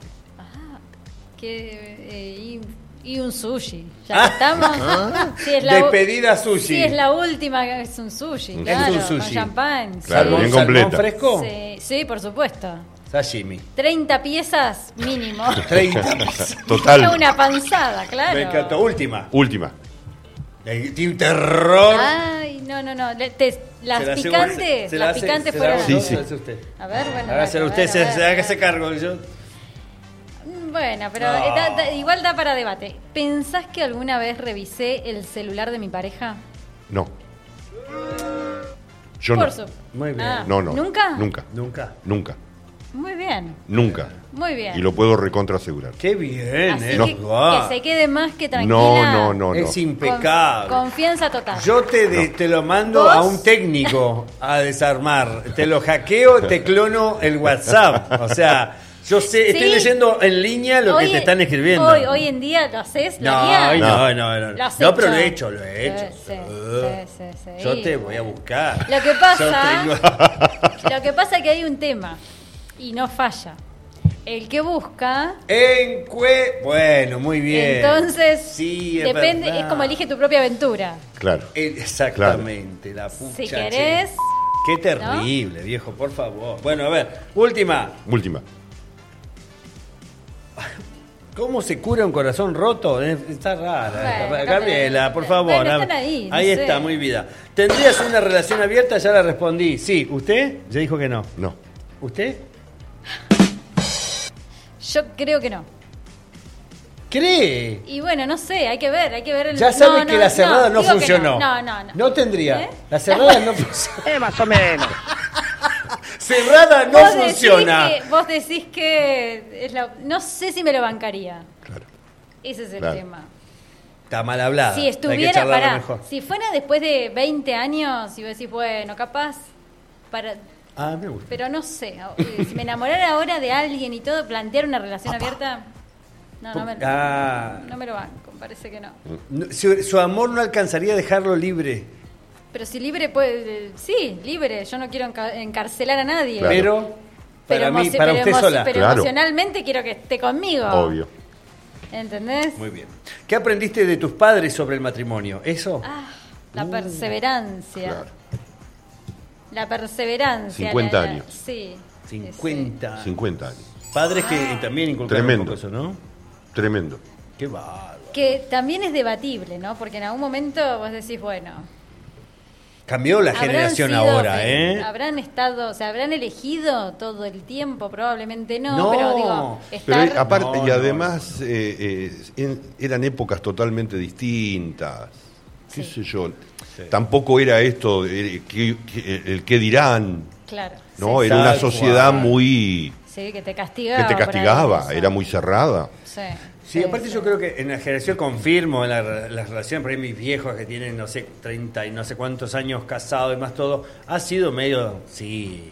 Speaker 1: Que, eh, y, y un sushi. Ya que estamos. Si es la,
Speaker 2: Despedida sushi.
Speaker 1: Si es la última, es un sushi.
Speaker 3: Es
Speaker 1: Claro,
Speaker 2: un sushi.
Speaker 1: Con champán.
Speaker 3: Claro,
Speaker 1: sí.
Speaker 3: bien
Speaker 2: ¿Salmón
Speaker 3: completa.
Speaker 2: fresco?
Speaker 1: Sí, sí, por supuesto.
Speaker 2: Sashimi.
Speaker 1: treinta piezas mínimo.
Speaker 2: treinta piezas.
Speaker 3: Total.
Speaker 1: Una panzada, claro.
Speaker 2: Me encantó. Última.
Speaker 3: Última.
Speaker 2: Eh, Tiene un terror.
Speaker 1: Ay, no, no, no. Le- te- las
Speaker 2: Se la hace-
Speaker 1: picantes,
Speaker 2: se la
Speaker 1: las
Speaker 2: hace-
Speaker 1: picantes
Speaker 2: se la
Speaker 1: fueron.
Speaker 2: hago
Speaker 3: Sí,
Speaker 2: yo,
Speaker 3: sí.
Speaker 2: se la hace usted.
Speaker 1: A ver, bueno.
Speaker 2: Hágaselo
Speaker 1: a
Speaker 2: usted,
Speaker 1: ver,
Speaker 2: se,
Speaker 1: a ver,
Speaker 2: se
Speaker 1: a ver.
Speaker 2: hágase cargo. Yo.
Speaker 1: Bueno, pero
Speaker 2: No.
Speaker 1: eh, da- da- igual da para debate. ¿Pensás que alguna vez revisé el celular de mi pareja?
Speaker 3: No. Yo
Speaker 1: Por
Speaker 3: no.
Speaker 1: su-
Speaker 2: Muy bien.
Speaker 1: Ah,
Speaker 3: No, no.
Speaker 1: ¿Nunca?
Speaker 3: Nunca.
Speaker 2: Nunca.
Speaker 3: Nunca.
Speaker 1: Muy bien,
Speaker 3: Nunca.
Speaker 1: muy bien.
Speaker 3: Y lo puedo recontra asegurar.
Speaker 2: Qué bien,
Speaker 1: Así
Speaker 2: eh.
Speaker 1: que,
Speaker 2: Guau.
Speaker 1: que se quede más que tranquila.
Speaker 3: No, no, no, no.
Speaker 2: Es
Speaker 1: Con-
Speaker 2: impecable.
Speaker 1: confianza total.
Speaker 2: Yo te, de- te lo mando
Speaker 1: ¿Vos?
Speaker 2: a un técnico a desarmar. Te lo hackeo, te clono el WhatsApp. O sea, yo sé, estoy
Speaker 1: Sí.
Speaker 2: leyendo en línea lo
Speaker 1: Hoy-
Speaker 2: que te están escribiendo.
Speaker 1: Hoy, hoy en día lo haces, lo
Speaker 2: No,
Speaker 1: harías?
Speaker 2: hoy no,
Speaker 3: No.
Speaker 2: no, no.
Speaker 1: Lo has
Speaker 2: No, pero
Speaker 1: hecho.
Speaker 2: lo he hecho, lo he hecho.
Speaker 1: Sí, sí,
Speaker 2: Uh,
Speaker 1: sí, sí, sí.
Speaker 2: Yo te voy a buscar.
Speaker 1: Lo que pasa-
Speaker 2: Yo tengo-
Speaker 1: Lo que pasa es que hay un tema y no falla. El que busca,
Speaker 2: Encue... Bueno, muy bien.
Speaker 1: entonces
Speaker 2: sí, es
Speaker 1: depende,
Speaker 2: verdad.
Speaker 1: es como elige tu propia aventura.
Speaker 3: Claro.
Speaker 2: Eh, Exactamente, la pucha.
Speaker 1: Si
Speaker 2: che.
Speaker 1: querés,
Speaker 2: Qué terrible, viejo, por favor. Bueno, a ver, última.
Speaker 3: Última.
Speaker 2: ¿Cómo se cura un corazón roto? Eh, Está rara.
Speaker 1: Bueno,
Speaker 2: Gabriela, por favor.
Speaker 1: bueno,
Speaker 2: a-
Speaker 1: están ahí, no
Speaker 2: ahí
Speaker 1: sé.
Speaker 2: está, muy vida. ¿Tendrías una relación abierta? Ya la respondí. Sí. ¿Usted? Ya dijo que no.
Speaker 3: No.
Speaker 2: ¿Usted?
Speaker 1: yo creo que no.
Speaker 2: ¿Cree?
Speaker 1: Y bueno, no sé, hay que ver, hay que ver el
Speaker 2: Ya sabe
Speaker 1: no,
Speaker 2: que
Speaker 1: no,
Speaker 2: la cerrada no,
Speaker 1: digo que
Speaker 2: funcionó.
Speaker 1: No, no, no.
Speaker 2: No tendría.
Speaker 1: ¿Eh?
Speaker 2: La cerrada no funciona.
Speaker 4: Eh, más o menos.
Speaker 2: Cerrada no
Speaker 1: Vos
Speaker 2: funciona.
Speaker 1: Decís que, vos decís que es la- no sé si me lo bancaría.
Speaker 3: Claro.
Speaker 1: Ese es el
Speaker 3: Claro.
Speaker 1: tema.
Speaker 2: Está mal hablada.
Speaker 1: Si
Speaker 2: Hay que
Speaker 1: estuviera,
Speaker 2: charlarlo
Speaker 1: pará,
Speaker 2: mejor.
Speaker 1: si fuera después de veinte años, y vos decís, bueno, capaz, para,
Speaker 2: Ah, me gusta.
Speaker 1: pero no sé, eh, si me enamorara ahora de alguien y todo, plantear una relación abierta, no, no me,
Speaker 2: Ah.
Speaker 1: no me lo banco, parece que no.
Speaker 2: No, su, su amor no alcanzaría a dejarlo libre.
Speaker 1: Pero si libre puede, eh, sí, libre, yo no quiero enca- encarcelar a nadie.
Speaker 3: Claro.
Speaker 2: Pero, para
Speaker 1: Pero
Speaker 2: mí,
Speaker 1: emoci-
Speaker 2: para
Speaker 1: pero
Speaker 2: usted
Speaker 1: emoci-
Speaker 2: sola.
Speaker 1: Pero
Speaker 3: Claro.
Speaker 1: emocionalmente quiero que esté conmigo.
Speaker 3: Obvio.
Speaker 1: ¿Entendés?
Speaker 2: Muy bien. ¿Qué aprendiste de tus padres sobre el matrimonio? ¿Eso?
Speaker 1: Ah, la perseverancia.
Speaker 3: Claro.
Speaker 1: La perseverancia.
Speaker 3: cincuenta
Speaker 1: la- la-
Speaker 3: años.
Speaker 1: Sí.
Speaker 2: cincuenta.
Speaker 3: cincuenta años.
Speaker 2: Padres que también inculcaron
Speaker 3: Tremendo.
Speaker 2: un poco eso, ¿no?
Speaker 3: Tremendo.
Speaker 2: Qué bárbaro.
Speaker 1: sí. Que también es debatible, ¿no? Porque en algún momento vos decís, bueno.
Speaker 2: Cambió la
Speaker 1: habrán
Speaker 2: generación
Speaker 1: sido
Speaker 2: ahora,
Speaker 1: fe-
Speaker 2: ¿eh?
Speaker 1: Habrán estado, o sea, habrán elegido todo el tiempo, probablemente no,
Speaker 2: No.
Speaker 1: pero digo,
Speaker 3: Pero
Speaker 1: estar.
Speaker 3: aparte,
Speaker 2: No,
Speaker 3: y
Speaker 2: no,
Speaker 3: además eh, eh, en- eran épocas totalmente distintas. ¿Qué
Speaker 1: Sí.
Speaker 3: sé yo?
Speaker 2: Sí.
Speaker 3: Tampoco era esto, eh, que- que- el qué dirán,
Speaker 1: Claro.
Speaker 3: ¿no?
Speaker 1: Sí,
Speaker 3: Era una
Speaker 2: Tal
Speaker 3: sociedad
Speaker 2: cual.
Speaker 3: muy
Speaker 1: sí, que te
Speaker 3: que
Speaker 1: castigaba.
Speaker 3: te
Speaker 1: por ahí,
Speaker 3: castigaba,
Speaker 1: eso.
Speaker 3: era muy cerrada.
Speaker 1: Sí.
Speaker 2: Sí, aparte yo creo que en la generación confirmo, en la, las relaciones, por ahí mis viejos que tienen, no sé, treinta y no sé cuántos años casados y más todo, ha sido medio, sí,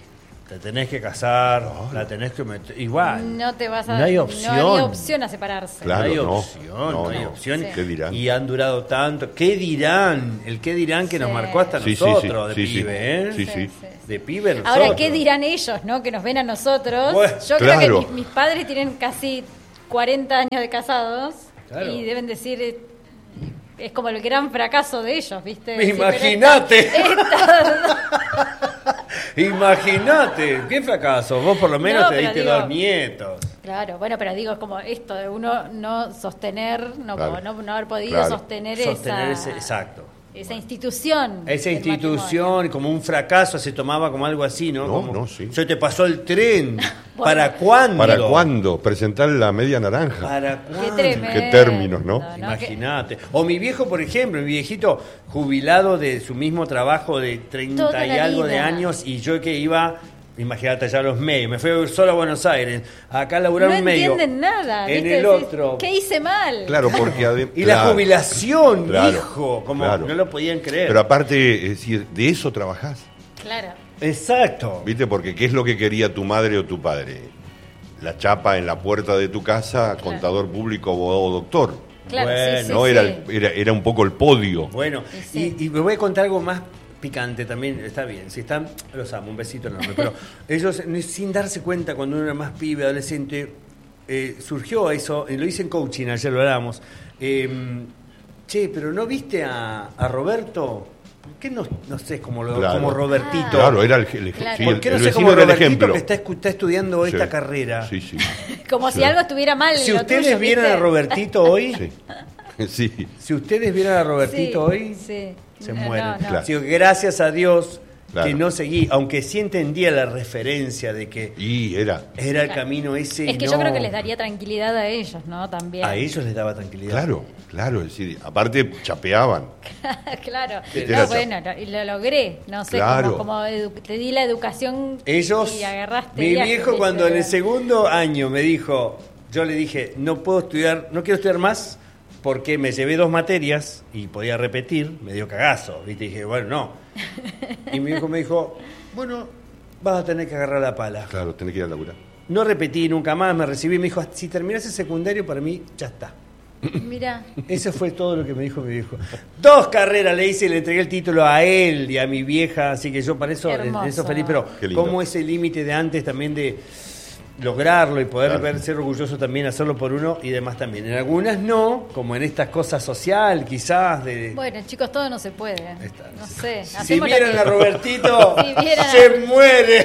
Speaker 2: te tenés que casar, no, la tenés que meter. Igual.
Speaker 1: No te vas a.
Speaker 2: No hay opción.
Speaker 1: No hay opción a separarse.
Speaker 3: Claro,
Speaker 2: no hay
Speaker 3: no,
Speaker 2: opción,
Speaker 3: no,
Speaker 2: no hay
Speaker 3: no.
Speaker 2: opción.
Speaker 1: Sí.
Speaker 3: ¿Qué dirán?
Speaker 2: Y han durado tanto. ¿Qué dirán? El qué dirán que
Speaker 1: Sí.
Speaker 2: nos marcó hasta
Speaker 3: Sí, sí,
Speaker 2: nosotros,
Speaker 3: sí,
Speaker 2: de
Speaker 3: sí,
Speaker 2: pibe,
Speaker 3: sí.
Speaker 2: ¿eh?
Speaker 3: Sí, sí.
Speaker 2: De pibe nosotros.
Speaker 1: Ahora, ¿qué dirán ellos, no? Que nos ven a nosotros.
Speaker 2: Bueno,
Speaker 1: Yo
Speaker 3: claro.
Speaker 1: creo que mis, mis padres tienen casi cuarenta años de casados
Speaker 2: Claro.
Speaker 1: y deben decir. eh, Es como el gran fracaso de ellos, ¿viste?
Speaker 2: Me
Speaker 1: Sí, pero
Speaker 2: Imagínate.
Speaker 1: esta- esta-
Speaker 2: Imagínate. Qué fracaso. Vos por lo menos
Speaker 1: No,
Speaker 2: te
Speaker 1: pero
Speaker 2: diste
Speaker 1: digo-
Speaker 2: dos nietos.
Speaker 1: Claro, bueno, pero digo, es como esto de uno no sostener, no,
Speaker 3: Claro.
Speaker 1: no, no haber podido
Speaker 3: Claro.
Speaker 1: sostener,
Speaker 2: Sostener
Speaker 1: esa,
Speaker 2: ese- exacto.
Speaker 1: esa institución.
Speaker 2: Esa
Speaker 1: del
Speaker 2: institución,
Speaker 1: matrimonio.
Speaker 2: como un fracaso, se tomaba como algo así, ¿no?
Speaker 3: No,
Speaker 2: Como,
Speaker 3: no, sí.
Speaker 2: Se te pasó el tren.
Speaker 1: Bueno.
Speaker 2: ¿Para cuándo?
Speaker 3: ¿Para cuándo? Presentar la media naranja.
Speaker 2: ¿Para
Speaker 1: Qué
Speaker 2: cuándo?
Speaker 1: tremendo.
Speaker 3: Qué términos, ¿no?
Speaker 1: que-
Speaker 2: Imagínate. O mi viejo, por ejemplo, mi viejito jubilado de su mismo trabajo de treinta
Speaker 1: Toda
Speaker 2: y
Speaker 1: la
Speaker 2: algo de
Speaker 1: vida.
Speaker 2: años, y yo que iba, imagínate allá a los medios, me fui a vivir solo a Buenos Aires, acá a laburar
Speaker 1: No
Speaker 2: un medio.
Speaker 1: entienden nada.
Speaker 2: En
Speaker 1: ¿viste?
Speaker 2: el
Speaker 1: Decís,
Speaker 2: otro.
Speaker 1: ¿qué hice mal?
Speaker 3: Claro, porque adem-
Speaker 2: Y la
Speaker 3: claro,
Speaker 2: jubilación,
Speaker 3: claro,
Speaker 2: hijo, como
Speaker 3: claro.
Speaker 2: no lo podían creer.
Speaker 3: Pero aparte, es decir, de eso trabajás.
Speaker 1: Claro.
Speaker 2: Exacto.
Speaker 3: ¿Viste? Porque ¿qué es lo que quería tu madre o tu padre? La chapa en la puerta de tu casa, contador público, abogado, doctor.
Speaker 1: Claro,
Speaker 2: Bueno,
Speaker 1: sí, sí,
Speaker 3: no
Speaker 1: sí.
Speaker 3: era, el- era, era un poco el podio.
Speaker 2: Bueno,
Speaker 1: Y sí.
Speaker 2: y, y me voy a contar algo más picante también, está bien, si están, los amo, un besito enorme, pero ellos ni- sin darse cuenta cuando uno era más pibe, adolescente, eh, surgió eso, y lo hice en coaching, ayer lo hablamos, eh, che, pero ¿no viste a, a Roberto? ¿Por qué no, no sé, como, lo,
Speaker 3: Claro.
Speaker 2: como Robertito?
Speaker 3: Claro, era el, el,
Speaker 1: Claro.
Speaker 3: sí,
Speaker 2: ¿Por
Speaker 3: el,
Speaker 2: qué no
Speaker 3: el
Speaker 2: sé
Speaker 3: vecino
Speaker 2: como
Speaker 3: era el
Speaker 2: Robertito
Speaker 3: ejemplo.
Speaker 2: que está, escu- está estudiando esta
Speaker 3: Sí.
Speaker 2: carrera?
Speaker 3: Sí, sí.
Speaker 1: Como
Speaker 3: Sí.
Speaker 1: si algo estuviera mal. en
Speaker 2: Si
Speaker 1: lo
Speaker 2: ustedes
Speaker 1: tuyo,
Speaker 2: vieran
Speaker 1: ¿viste?
Speaker 2: a Robertito hoy,
Speaker 3: Sí. Sí.
Speaker 2: si ustedes vieran a Robertito
Speaker 1: Sí,
Speaker 2: hoy,
Speaker 1: sí.
Speaker 2: se
Speaker 1: No,
Speaker 2: mueren.
Speaker 1: no, no.
Speaker 3: Claro.
Speaker 2: Sí, gracias a Dios
Speaker 3: Claro.
Speaker 2: que no seguí, aunque sí entendía la referencia de que
Speaker 3: Y era.
Speaker 2: era el
Speaker 1: Claro.
Speaker 2: camino ese.
Speaker 1: Es que
Speaker 2: no.
Speaker 1: yo creo que les daría tranquilidad a ellos, ¿no? También.
Speaker 2: A ellos les daba tranquilidad.
Speaker 3: Claro, claro. Es decir, aparte chapeaban.
Speaker 1: Claro.
Speaker 3: Este
Speaker 1: No,
Speaker 3: era-
Speaker 1: bueno, lo, y lo logré. No sé,
Speaker 3: Claro.
Speaker 1: como, como edu- te di la educación
Speaker 2: Ellos,
Speaker 1: y agarraste.
Speaker 2: mi
Speaker 1: viaje,
Speaker 2: viejo
Speaker 1: ¿viste?
Speaker 2: cuando en el segundo año me dijo, yo le dije, no puedo estudiar, no quiero estudiar más porque me llevé dos materias y podía repetir, me dio cagazo, ¿viste? Y dije, bueno, no. Y mi viejo me dijo, bueno, vas a tener que agarrar la pala.
Speaker 3: Claro, tenés que ir a laburar.
Speaker 2: No repetí nunca más, me recibí, me dijo, si terminas el secundario para mí, ya está.
Speaker 1: Mirá.
Speaker 2: Eso fue todo lo que me dijo mi viejo. Dos carreras le hice y le entregué el título a él y a mi vieja, así que yo para eso,
Speaker 1: Hermoso.
Speaker 2: eso feliz, pero
Speaker 3: Qué lindo.
Speaker 2: como ese límite de antes también de lograrlo y poder
Speaker 3: Claro.
Speaker 2: ver, ser orgulloso también, hacerlo por uno y demás también. En algunas no, como en estas cosas social, quizás de...
Speaker 1: Bueno, chicos, todo no se puede.
Speaker 2: Está-
Speaker 1: No sé.
Speaker 2: si
Speaker 1: hacemos lo
Speaker 2: vieran
Speaker 1: que-
Speaker 2: a Robertito,
Speaker 1: Si vieran-
Speaker 2: se muere.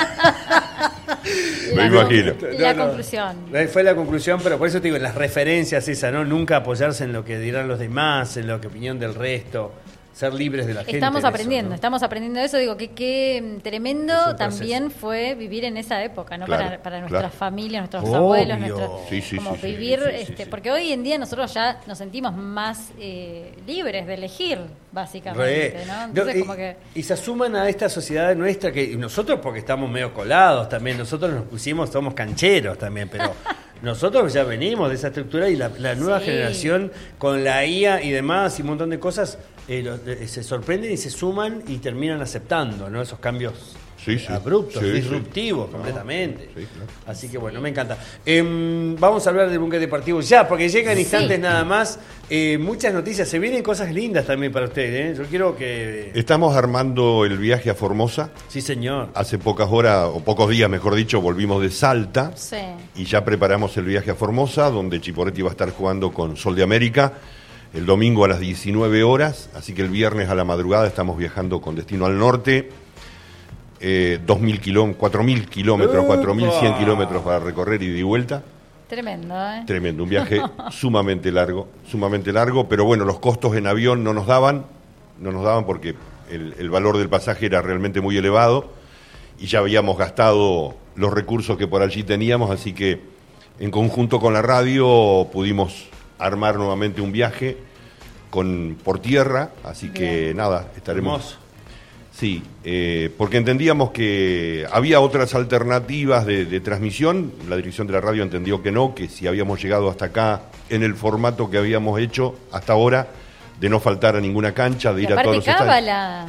Speaker 3: Me
Speaker 1: La
Speaker 3: imagino.
Speaker 1: con- La conclusión.
Speaker 2: Ahí fue la conclusión, pero por eso te digo, las referencias esas, ¿no? Nunca apoyarse en lo que dirán los demás, en lo que opinión del resto, ser libres de la gente.
Speaker 1: Estamos
Speaker 2: en eso,
Speaker 1: aprendiendo,
Speaker 2: ¿no?
Speaker 1: estamos aprendiendo eso. Digo, que qué
Speaker 2: Es
Speaker 1: tremendo
Speaker 2: un proceso.
Speaker 1: también fue vivir en esa época, ¿no?
Speaker 3: Claro,
Speaker 1: para, para nuestras
Speaker 3: claro.
Speaker 1: familias, nuestros
Speaker 2: Obvio.
Speaker 1: abuelos, nuestros,
Speaker 3: Sí, sí,
Speaker 1: como
Speaker 3: sí, sí,
Speaker 1: vivir,
Speaker 2: sí, sí,
Speaker 1: este,
Speaker 2: sí.
Speaker 1: porque hoy en día nosotros ya nos sentimos más eh, libres de elegir, básicamente,
Speaker 2: Re.
Speaker 1: ¿no?
Speaker 2: No,
Speaker 1: Entonces
Speaker 2: y,
Speaker 1: como que
Speaker 2: y se asuman a esta sociedad nuestra que y nosotros porque estamos medio colados también, nosotros nos pusimos, somos cancheros también, pero nosotros ya venimos de esa estructura y la, la nueva
Speaker 1: Sí.
Speaker 2: generación con la I A y demás y un montón de cosas eh, lo- eh, se sorprenden y se suman y terminan aceptando, ¿no? Esos cambios
Speaker 3: Sí, sí.
Speaker 2: abruptos,
Speaker 3: Sí, sí.
Speaker 2: disruptivos
Speaker 3: No,
Speaker 2: completamente.
Speaker 3: sí, claro.
Speaker 2: Así que bueno, me encanta. Em, vamos a hablar del búnker deportivo ya, porque llegan
Speaker 1: Sí.
Speaker 2: instantes nada más. Eh, muchas noticias, se vienen cosas lindas también para ustedes. ¿eh? Yo quiero que...
Speaker 3: Estamos armando el viaje a Formosa.
Speaker 2: Sí, señor.
Speaker 3: Hace pocas horas, o pocos días, mejor dicho, volvimos de Salta.
Speaker 1: sí.
Speaker 3: Y ya preparamos el viaje a Formosa, donde Chiporetti va a estar jugando con Sol de América el domingo a las diecinueve horas. Así que el viernes a la madrugada estamos viajando con destino al norte. Eh, dos mil kilómetros, cuatro mil kilómetros, cuatro mil cien
Speaker 2: ¡Upa!
Speaker 3: kilómetros para recorrer y de vuelta.
Speaker 1: Tremendo, ¿eh?
Speaker 3: Tremendo, un viaje sumamente largo, sumamente largo, pero bueno, los costos en avión no nos daban, no nos daban porque el, el valor del pasaje era realmente muy elevado y ya habíamos gastado los recursos que por allí teníamos, así que en conjunto con la radio pudimos armar nuevamente un viaje con por tierra, así que
Speaker 1: Bien.
Speaker 3: nada, estaremos...
Speaker 2: Hermoso.
Speaker 3: Sí, eh, porque entendíamos que había otras alternativas de, de transmisión. La dirección de la radio entendió que no, que si habíamos llegado hasta acá en el formato que habíamos hecho hasta ahora, de no faltar a ninguna cancha, de
Speaker 1: Y
Speaker 3: ir a todos
Speaker 1: aparte
Speaker 3: los estadios.
Speaker 1: cábala.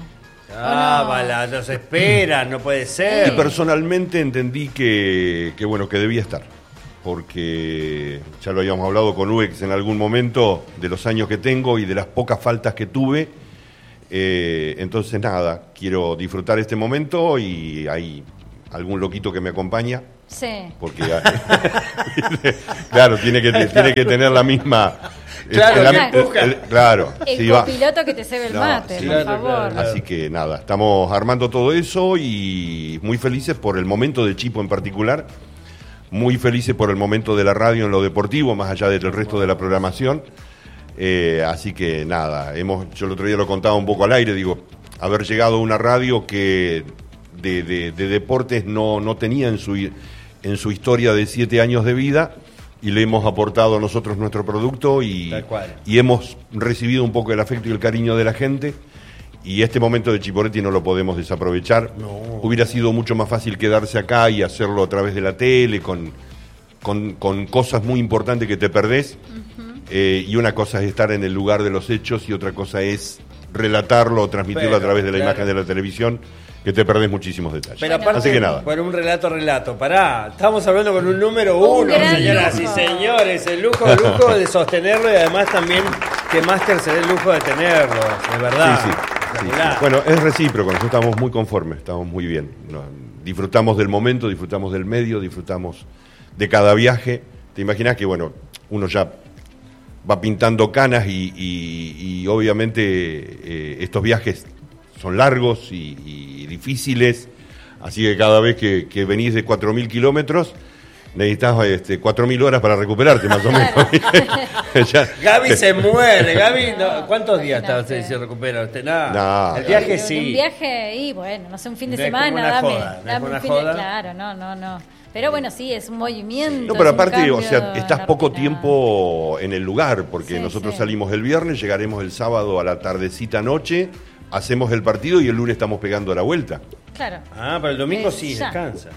Speaker 2: Ah,
Speaker 1: no?
Speaker 2: bala, nos esperan, no puede
Speaker 3: Y
Speaker 2: ser.
Speaker 3: personalmente entendí que, que, bueno, que debía estar. Porque ya lo habíamos hablado con U X en algún momento, de los años que tengo y de las pocas faltas que tuve. Eh, entonces, nada, quiero disfrutar este momento y hay algún loquito que me acompaña.
Speaker 1: Sí.
Speaker 3: Porque, claro, tiene que, tiene que tener la misma...
Speaker 2: Claro,
Speaker 3: la-
Speaker 2: la empuja.
Speaker 3: el- claro,
Speaker 1: El
Speaker 3: sí, va.
Speaker 1: copiloto que te cebe el
Speaker 3: No,
Speaker 1: mate,
Speaker 3: sí.
Speaker 1: por
Speaker 2: Claro,
Speaker 1: favor.
Speaker 2: claro, claro.
Speaker 3: Así que nada, estamos armando todo eso y muy felices por el momento de Chipo en particular, muy felices por el momento de la radio en lo deportivo, más allá del resto de la programación. Eh, así que nada, hemos, yo el otro día lo contaba un poco al aire, digo, haber llegado a una radio que de, de, de deportes no, no tenía en su, en su historia de siete años de vida. Y le hemos aportado nosotros nuestro producto y,
Speaker 2: Tal cual.
Speaker 3: y hemos recibido un poco el afecto y el cariño de la gente. Y este momento de Chiporetti no lo podemos desaprovechar.
Speaker 2: No.
Speaker 3: Hubiera sido mucho más fácil quedarse acá y hacerlo a través de la tele, con, con, con cosas muy importantes que te perdés. Uh-huh. eh, y una cosa es estar en el lugar de los hechos y otra cosa es relatarlo o transmitirlo
Speaker 2: Pero,
Speaker 3: a través de la
Speaker 2: claro.
Speaker 3: imagen de la televisión, que te perdés muchísimos detalles.
Speaker 2: Pero aparte,
Speaker 3: Así que nada.
Speaker 2: por un relato, relato. Pará, estamos hablando con un número
Speaker 1: Un
Speaker 2: uno,
Speaker 1: gran
Speaker 2: señoras
Speaker 1: lujo.
Speaker 2: y señores. El lujo, el lujo de sostenerlo y además también que Máster se dé el lujo de tenerlo, de verdad.
Speaker 3: Sí, sí, sí,
Speaker 2: Espectacular.
Speaker 3: sí. Bueno, es recíproco, nosotros estamos muy conformes, estamos muy bien. No, disfrutamos del momento, disfrutamos del medio, disfrutamos de cada viaje. Te imaginas que, bueno, uno ya va pintando canas y, y- y obviamente eh, estos viajes son largos y, y difíciles, así que cada vez que, que venís de cuatro mil kilómetros necesitas este, cuatro mil horas para recuperarte más o menos. Ya-
Speaker 2: Gaby se muere, Gaby, no, ¿cuántos días está,
Speaker 1: Imagínate.
Speaker 2: se, se recupera usted? Nada.
Speaker 3: No,
Speaker 2: el viaje
Speaker 1: De- de
Speaker 2: sí.
Speaker 1: Un viaje y bueno, no sé, un fin de
Speaker 2: No es como
Speaker 1: semana,
Speaker 2: una
Speaker 1: dame,
Speaker 2: joda, no es
Speaker 1: dame
Speaker 2: como
Speaker 1: un
Speaker 2: una
Speaker 1: fin de,
Speaker 2: joda.
Speaker 1: claro, no, no, no. Pero bueno, sí, es un movimiento.
Speaker 3: No, pero
Speaker 1: es un
Speaker 3: aparte, o
Speaker 1: cambio
Speaker 3: sea,
Speaker 1: en
Speaker 3: estás
Speaker 1: la
Speaker 3: poco
Speaker 1: rutina.
Speaker 3: tiempo en el lugar, porque
Speaker 1: Sí,
Speaker 3: nosotros
Speaker 1: sí.
Speaker 3: salimos el viernes, llegaremos el sábado a la tardecita noche, hacemos el partido y el lunes estamos pegando la vuelta.
Speaker 1: Claro.
Speaker 2: Ah, pero el domingo sí,
Speaker 1: Eh, ya.
Speaker 2: descansa.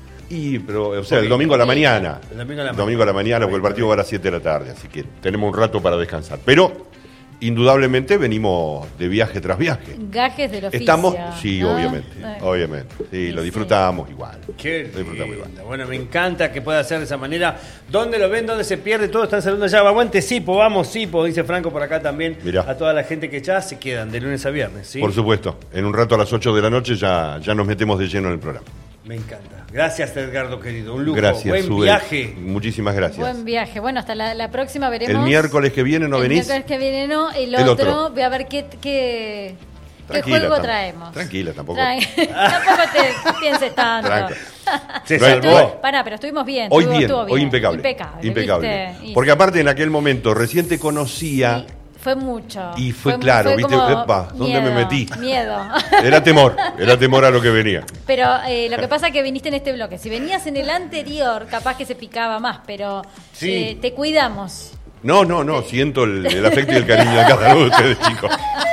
Speaker 3: Y, pero, o sea, el domingo a la mañana.
Speaker 2: El domingo a la
Speaker 3: El domingo a la mañana, porque el partido va a las siete de la tarde, así que tenemos un rato para descansar. Pero, indudablemente, venimos de viaje tras viaje.
Speaker 1: Gajes del oficio.
Speaker 3: Estamos, sí,
Speaker 1: ¿no?
Speaker 3: obviamente,
Speaker 1: Eh.
Speaker 3: obviamente. Sí,
Speaker 1: Sí,
Speaker 3: lo
Speaker 1: sí.
Speaker 3: disfrutamos igual.
Speaker 2: Qué
Speaker 3: Lo disfrutamos igual.
Speaker 2: lindo. Bueno, me encanta que pueda ser de esa manera. ¿Dónde lo ven? ¿Dónde se pierde? Todos están saludando ya. Aguante Sipo, vamos Sipo, dice Franco por acá también.
Speaker 3: Mirá.
Speaker 2: A toda la gente que ya se quedan de lunes a viernes, ¿sí?
Speaker 3: Por supuesto, en un rato a las ocho de la noche ya, ya nos metemos de lleno en el programa.
Speaker 2: Me encanta. Gracias, Edgardo, querido. Un lujo.
Speaker 3: Gracias,
Speaker 2: Buen
Speaker 3: Sube.
Speaker 2: viaje.
Speaker 3: Muchísimas gracias.
Speaker 1: Buen viaje. Bueno, hasta la, la próxima veremos.
Speaker 3: El miércoles que viene no
Speaker 1: el
Speaker 3: venís.
Speaker 1: miércoles que viene no, el,
Speaker 3: El
Speaker 1: otro,
Speaker 3: otro.
Speaker 1: voy a ver qué, qué, qué
Speaker 3: Tranquila,
Speaker 1: juego
Speaker 3: tam-
Speaker 1: traemos.
Speaker 3: tranquila, tampoco.
Speaker 1: Tran- tampoco te pienses tanto.
Speaker 3: Tranca.
Speaker 2: Se
Speaker 3: No hay-
Speaker 2: salvó.
Speaker 3: no.
Speaker 1: Pará, pero estuvimos bien.
Speaker 3: Hoy
Speaker 1: estuvo-
Speaker 3: bien,
Speaker 1: estuvo
Speaker 3: hoy impecable.
Speaker 1: Impecable.
Speaker 3: Impecable.
Speaker 1: ¿viste? Y
Speaker 3: Porque aparte en aquel momento recién te conocía,
Speaker 1: sí, fue mucho.
Speaker 3: Y fue claro, viste,
Speaker 1: como
Speaker 3: epa, ¿dónde me
Speaker 1: miedo,
Speaker 3: metí?
Speaker 1: Miedo.
Speaker 3: era temor, era temor a lo que venía.
Speaker 1: Pero eh, lo que pasa es que viniste en este bloque. Si venías en el anterior, capaz que se picaba más, pero
Speaker 2: Sí.
Speaker 1: eh, te cuidamos.
Speaker 3: No, no, no, siento el, el afecto y el cariño de cada uno de ustedes, chicos.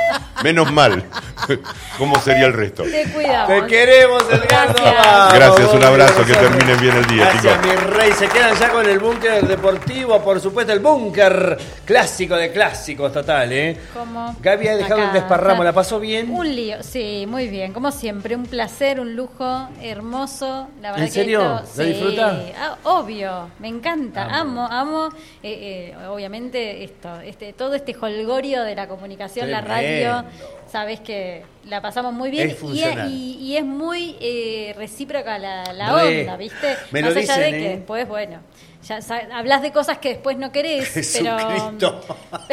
Speaker 3: Menos mal. ¿Cómo sería el resto?
Speaker 1: Te cuidamos.
Speaker 2: Te queremos, Edgardo.
Speaker 1: Gracias.
Speaker 2: Vamos,
Speaker 3: Gracias, un abrazo, que
Speaker 2: nosotros.
Speaker 3: terminen bien el día,
Speaker 2: Gracias,
Speaker 3: chicos.
Speaker 2: mi rey. Se quedan ya con el búnker deportivo, por supuesto, el búnker clásico de clásicos, total, ¿eh?
Speaker 1: Como
Speaker 2: Gaby ha dejado
Speaker 1: acá,
Speaker 2: un desparramo,
Speaker 1: está.
Speaker 2: ¿la pasó bien?
Speaker 1: Un lío, sí, muy bien, como siempre, un placer, un lujo, hermoso. La verdad
Speaker 2: ¿En serio?
Speaker 1: Que esto,
Speaker 2: ¿La
Speaker 1: sí,
Speaker 2: disfrutás?
Speaker 1: ah, obvio, me encanta,
Speaker 2: Amo.
Speaker 1: amo, amo, eh, eh, obviamente esto, este, todo este holgorio de la comunicación, la radio,
Speaker 2: Tremendo.
Speaker 1: sabes que la pasamos muy bien
Speaker 2: Es
Speaker 1: y,
Speaker 2: funcional.
Speaker 1: y, y es muy eh, recíproca la, la
Speaker 2: Re.
Speaker 1: onda, ¿viste?
Speaker 2: Me lo
Speaker 1: Más allá
Speaker 2: dicen,
Speaker 1: de
Speaker 2: ¿eh?
Speaker 1: que después, bueno, ya sa- hablas de cosas que después no querés, pero...
Speaker 2: Jesucristo.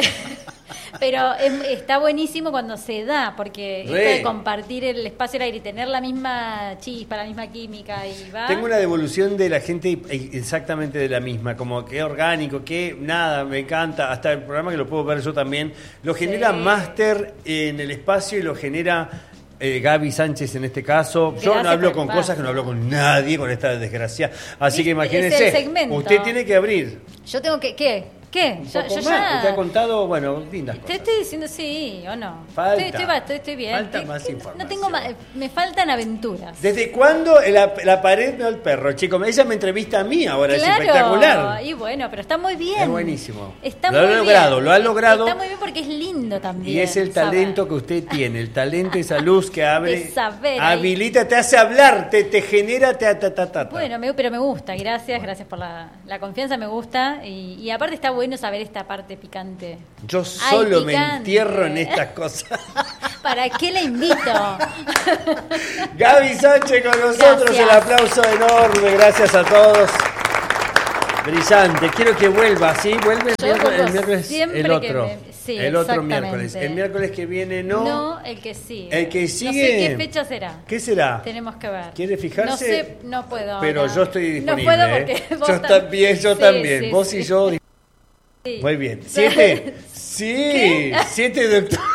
Speaker 1: Pero es- está buenísimo cuando se da, porque
Speaker 2: Re.
Speaker 1: esto de compartir el espacio al aire y tener la misma chispa, la misma química y va.
Speaker 2: Tengo una devolución de la gente exactamente de la misma, como que orgánico, que nada, me encanta, hasta el programa que lo puedo ver yo también, lo genera
Speaker 1: Sí.
Speaker 2: Máster en el espacio y lo genera eh, Gaby Sánchez en este caso. Yo
Speaker 1: Gracias
Speaker 2: no hablo
Speaker 1: por
Speaker 2: con
Speaker 1: el
Speaker 2: cosas
Speaker 1: paso.
Speaker 2: que no hablo con nadie, con esta desgracia. Así que
Speaker 1: Viste,
Speaker 2: imagínense,
Speaker 1: es el segmento.
Speaker 2: usted tiene que abrir.
Speaker 1: Yo tengo que, ¿qué? ¿Qué?
Speaker 2: Un
Speaker 1: Yo,
Speaker 2: poco
Speaker 1: yo
Speaker 2: más,
Speaker 1: ya...
Speaker 2: te ha contado, bueno, lindas
Speaker 1: Te
Speaker 2: cosas.
Speaker 1: estoy diciendo sí o no.
Speaker 2: Falta.
Speaker 1: Estoy, estoy, estoy, estoy bien.
Speaker 2: Falta
Speaker 1: Estoy-
Speaker 2: más
Speaker 1: que-
Speaker 2: información.
Speaker 1: No tengo más, me faltan aventuras.
Speaker 2: ¿Desde cuándo la, la pared no el perro, chicos? Ella me entrevista a mí ahora, es espectacular.
Speaker 1: Y bueno, pero está muy bien.
Speaker 2: Es buenísimo.
Speaker 1: Está
Speaker 2: Lo ha
Speaker 1: muy
Speaker 2: logrado,
Speaker 1: bien.
Speaker 2: lo ha logrado.
Speaker 1: Está muy bien porque es lindo también.
Speaker 2: Y es el talento
Speaker 1: saber.
Speaker 2: que usted tiene, el talento, esa luz que abre,
Speaker 1: De saber ahí.
Speaker 2: habilita, te hace hablar, te, te genera, te ta, ta, ta, ta.
Speaker 1: Bueno, me- pero me gusta, gracias, gracias por la, la confianza, me gusta. Y, y aparte está bueno saber esta parte picante.
Speaker 2: Yo
Speaker 1: Ay,
Speaker 2: solo me
Speaker 1: picante.
Speaker 2: entierro en estas cosas.
Speaker 1: ¿Para qué la invito?
Speaker 2: Gaby Sánchez con nosotros,
Speaker 1: Gracias.
Speaker 2: el aplauso enorme, gracias a todos. Brillante, quiero que vuelva, ¿sí? Vuelve el
Speaker 1: Yo
Speaker 2: miércoles,
Speaker 1: vuelvo
Speaker 2: el miércoles,
Speaker 1: siempre
Speaker 2: el
Speaker 1: que
Speaker 2: otro.
Speaker 1: me- sí,
Speaker 2: el otro
Speaker 1: exactamente.
Speaker 2: miércoles. El miércoles que viene no.
Speaker 1: No, el que sigue.
Speaker 2: El que
Speaker 1: No
Speaker 2: sigue.
Speaker 1: sé qué fecha será.
Speaker 2: ¿Qué será?
Speaker 1: Tenemos que ver.
Speaker 2: ¿Quiere fijarse?
Speaker 1: No sé, no puedo.
Speaker 2: Pero
Speaker 1: ahora.
Speaker 2: yo estoy disponible.
Speaker 1: No puedo
Speaker 2: ¿eh?
Speaker 1: porque vos
Speaker 2: Yo
Speaker 1: tam-
Speaker 2: también, yo
Speaker 1: Sí,
Speaker 2: también.
Speaker 1: sí,
Speaker 2: Vos
Speaker 1: sí.
Speaker 2: y yo.
Speaker 1: Sí.
Speaker 2: Muy bien. ¿Siete? Sí,
Speaker 1: ¿Qué?
Speaker 2: siete de octubre.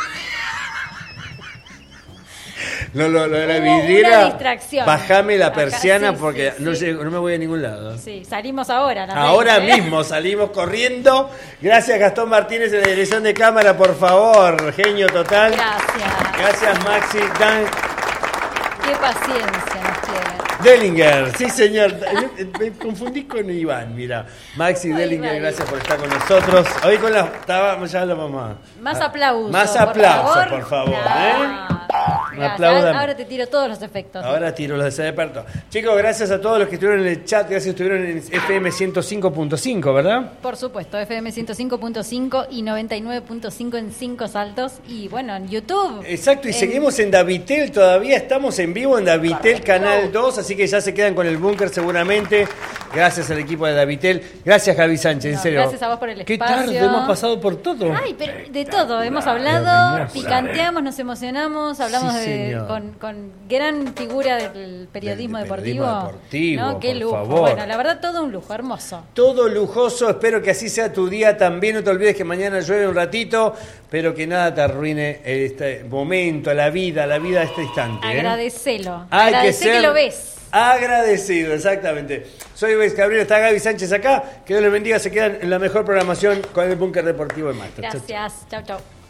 Speaker 2: No, lo, lo de la
Speaker 1: Hubo una
Speaker 2: vidriera.
Speaker 1: distracción.
Speaker 2: Bajame la
Speaker 1: Acá,
Speaker 2: persiana
Speaker 1: sí,
Speaker 2: porque
Speaker 1: sí,
Speaker 2: no,
Speaker 1: sí.
Speaker 2: llego- no me voy a ningún lado.
Speaker 1: Sí, salimos ahora. a las
Speaker 2: Ahora
Speaker 1: veinte, ¿eh?
Speaker 2: mismo salimos corriendo. Gracias, Gastón Martínez, en la dirección de cámara, por favor. Genio total.
Speaker 1: Gracias.
Speaker 2: Gracias, Maxi. Dan
Speaker 1: Qué paciencia nos tiene.
Speaker 2: Dellinger, sí, señor. Me confundí con Iván, mira. Maxi
Speaker 1: Ay,
Speaker 2: Dellinger,
Speaker 1: vale.
Speaker 2: gracias por estar con nosotros. Hoy con la. Estaba, ya lo vamos a.
Speaker 1: Más
Speaker 2: a-
Speaker 1: aplausos.
Speaker 2: Más
Speaker 1: por
Speaker 2: aplausos,
Speaker 1: favor.
Speaker 2: por favor.
Speaker 1: Ah,
Speaker 2: ¿eh?
Speaker 1: gracias.
Speaker 2: Aplaudan.
Speaker 1: Ahora te tiro todos los efectos.
Speaker 2: Ahora tiro los de Sedeperto. Chicos, gracias a todos los que estuvieron en el chat. Gracias que estuvieron en F M ciento cinco punto cinco, ¿verdad?
Speaker 1: Por supuesto, F M ciento cinco punto cinco y noventa y nueve punto cinco en cinco saltos. Y bueno, en YouTube.
Speaker 2: Exacto, y
Speaker 1: En-
Speaker 2: seguimos en Davitel, todavía estamos en vivo en Davitel Canal dos, así que ya se quedan con el búnker seguramente. Gracias al equipo de Davitel. Gracias, Javi Sánchez, en
Speaker 1: No,
Speaker 2: serio.
Speaker 1: gracias a vos por el
Speaker 2: Qué
Speaker 1: espacio.
Speaker 2: tarde, hemos pasado por todo.
Speaker 1: Ay, pero de todo, hemos hablado,
Speaker 2: hermoso.
Speaker 1: picanteamos, nos emocionamos, hablamos
Speaker 2: Sí,
Speaker 1: de,
Speaker 2: señor.
Speaker 1: con, con gran figura del periodismo
Speaker 2: Del
Speaker 1: deportivo.
Speaker 2: periodismo deportivo,
Speaker 1: ¿No? Qué
Speaker 2: por
Speaker 1: lujo.
Speaker 2: favor.
Speaker 1: Bueno, la verdad, todo un lujo, hermoso.
Speaker 2: Todo lujoso, espero que así sea tu día también. No te olvides que mañana llueve un ratito, pero que nada te arruine este momento, la vida, la vida de este instante. ¿eh?
Speaker 1: Agradecelo.
Speaker 2: Hay que
Speaker 1: Agradecé
Speaker 2: ser
Speaker 1: que lo ves.
Speaker 2: agradecido, exactamente. Soy Luis Cabrera, está Gaby Sánchez acá. Que Dios les bendiga, se quedan en la mejor programación con el Búnker Deportivo de Master. Chau, chau.
Speaker 1: Gracias. Chau, chau.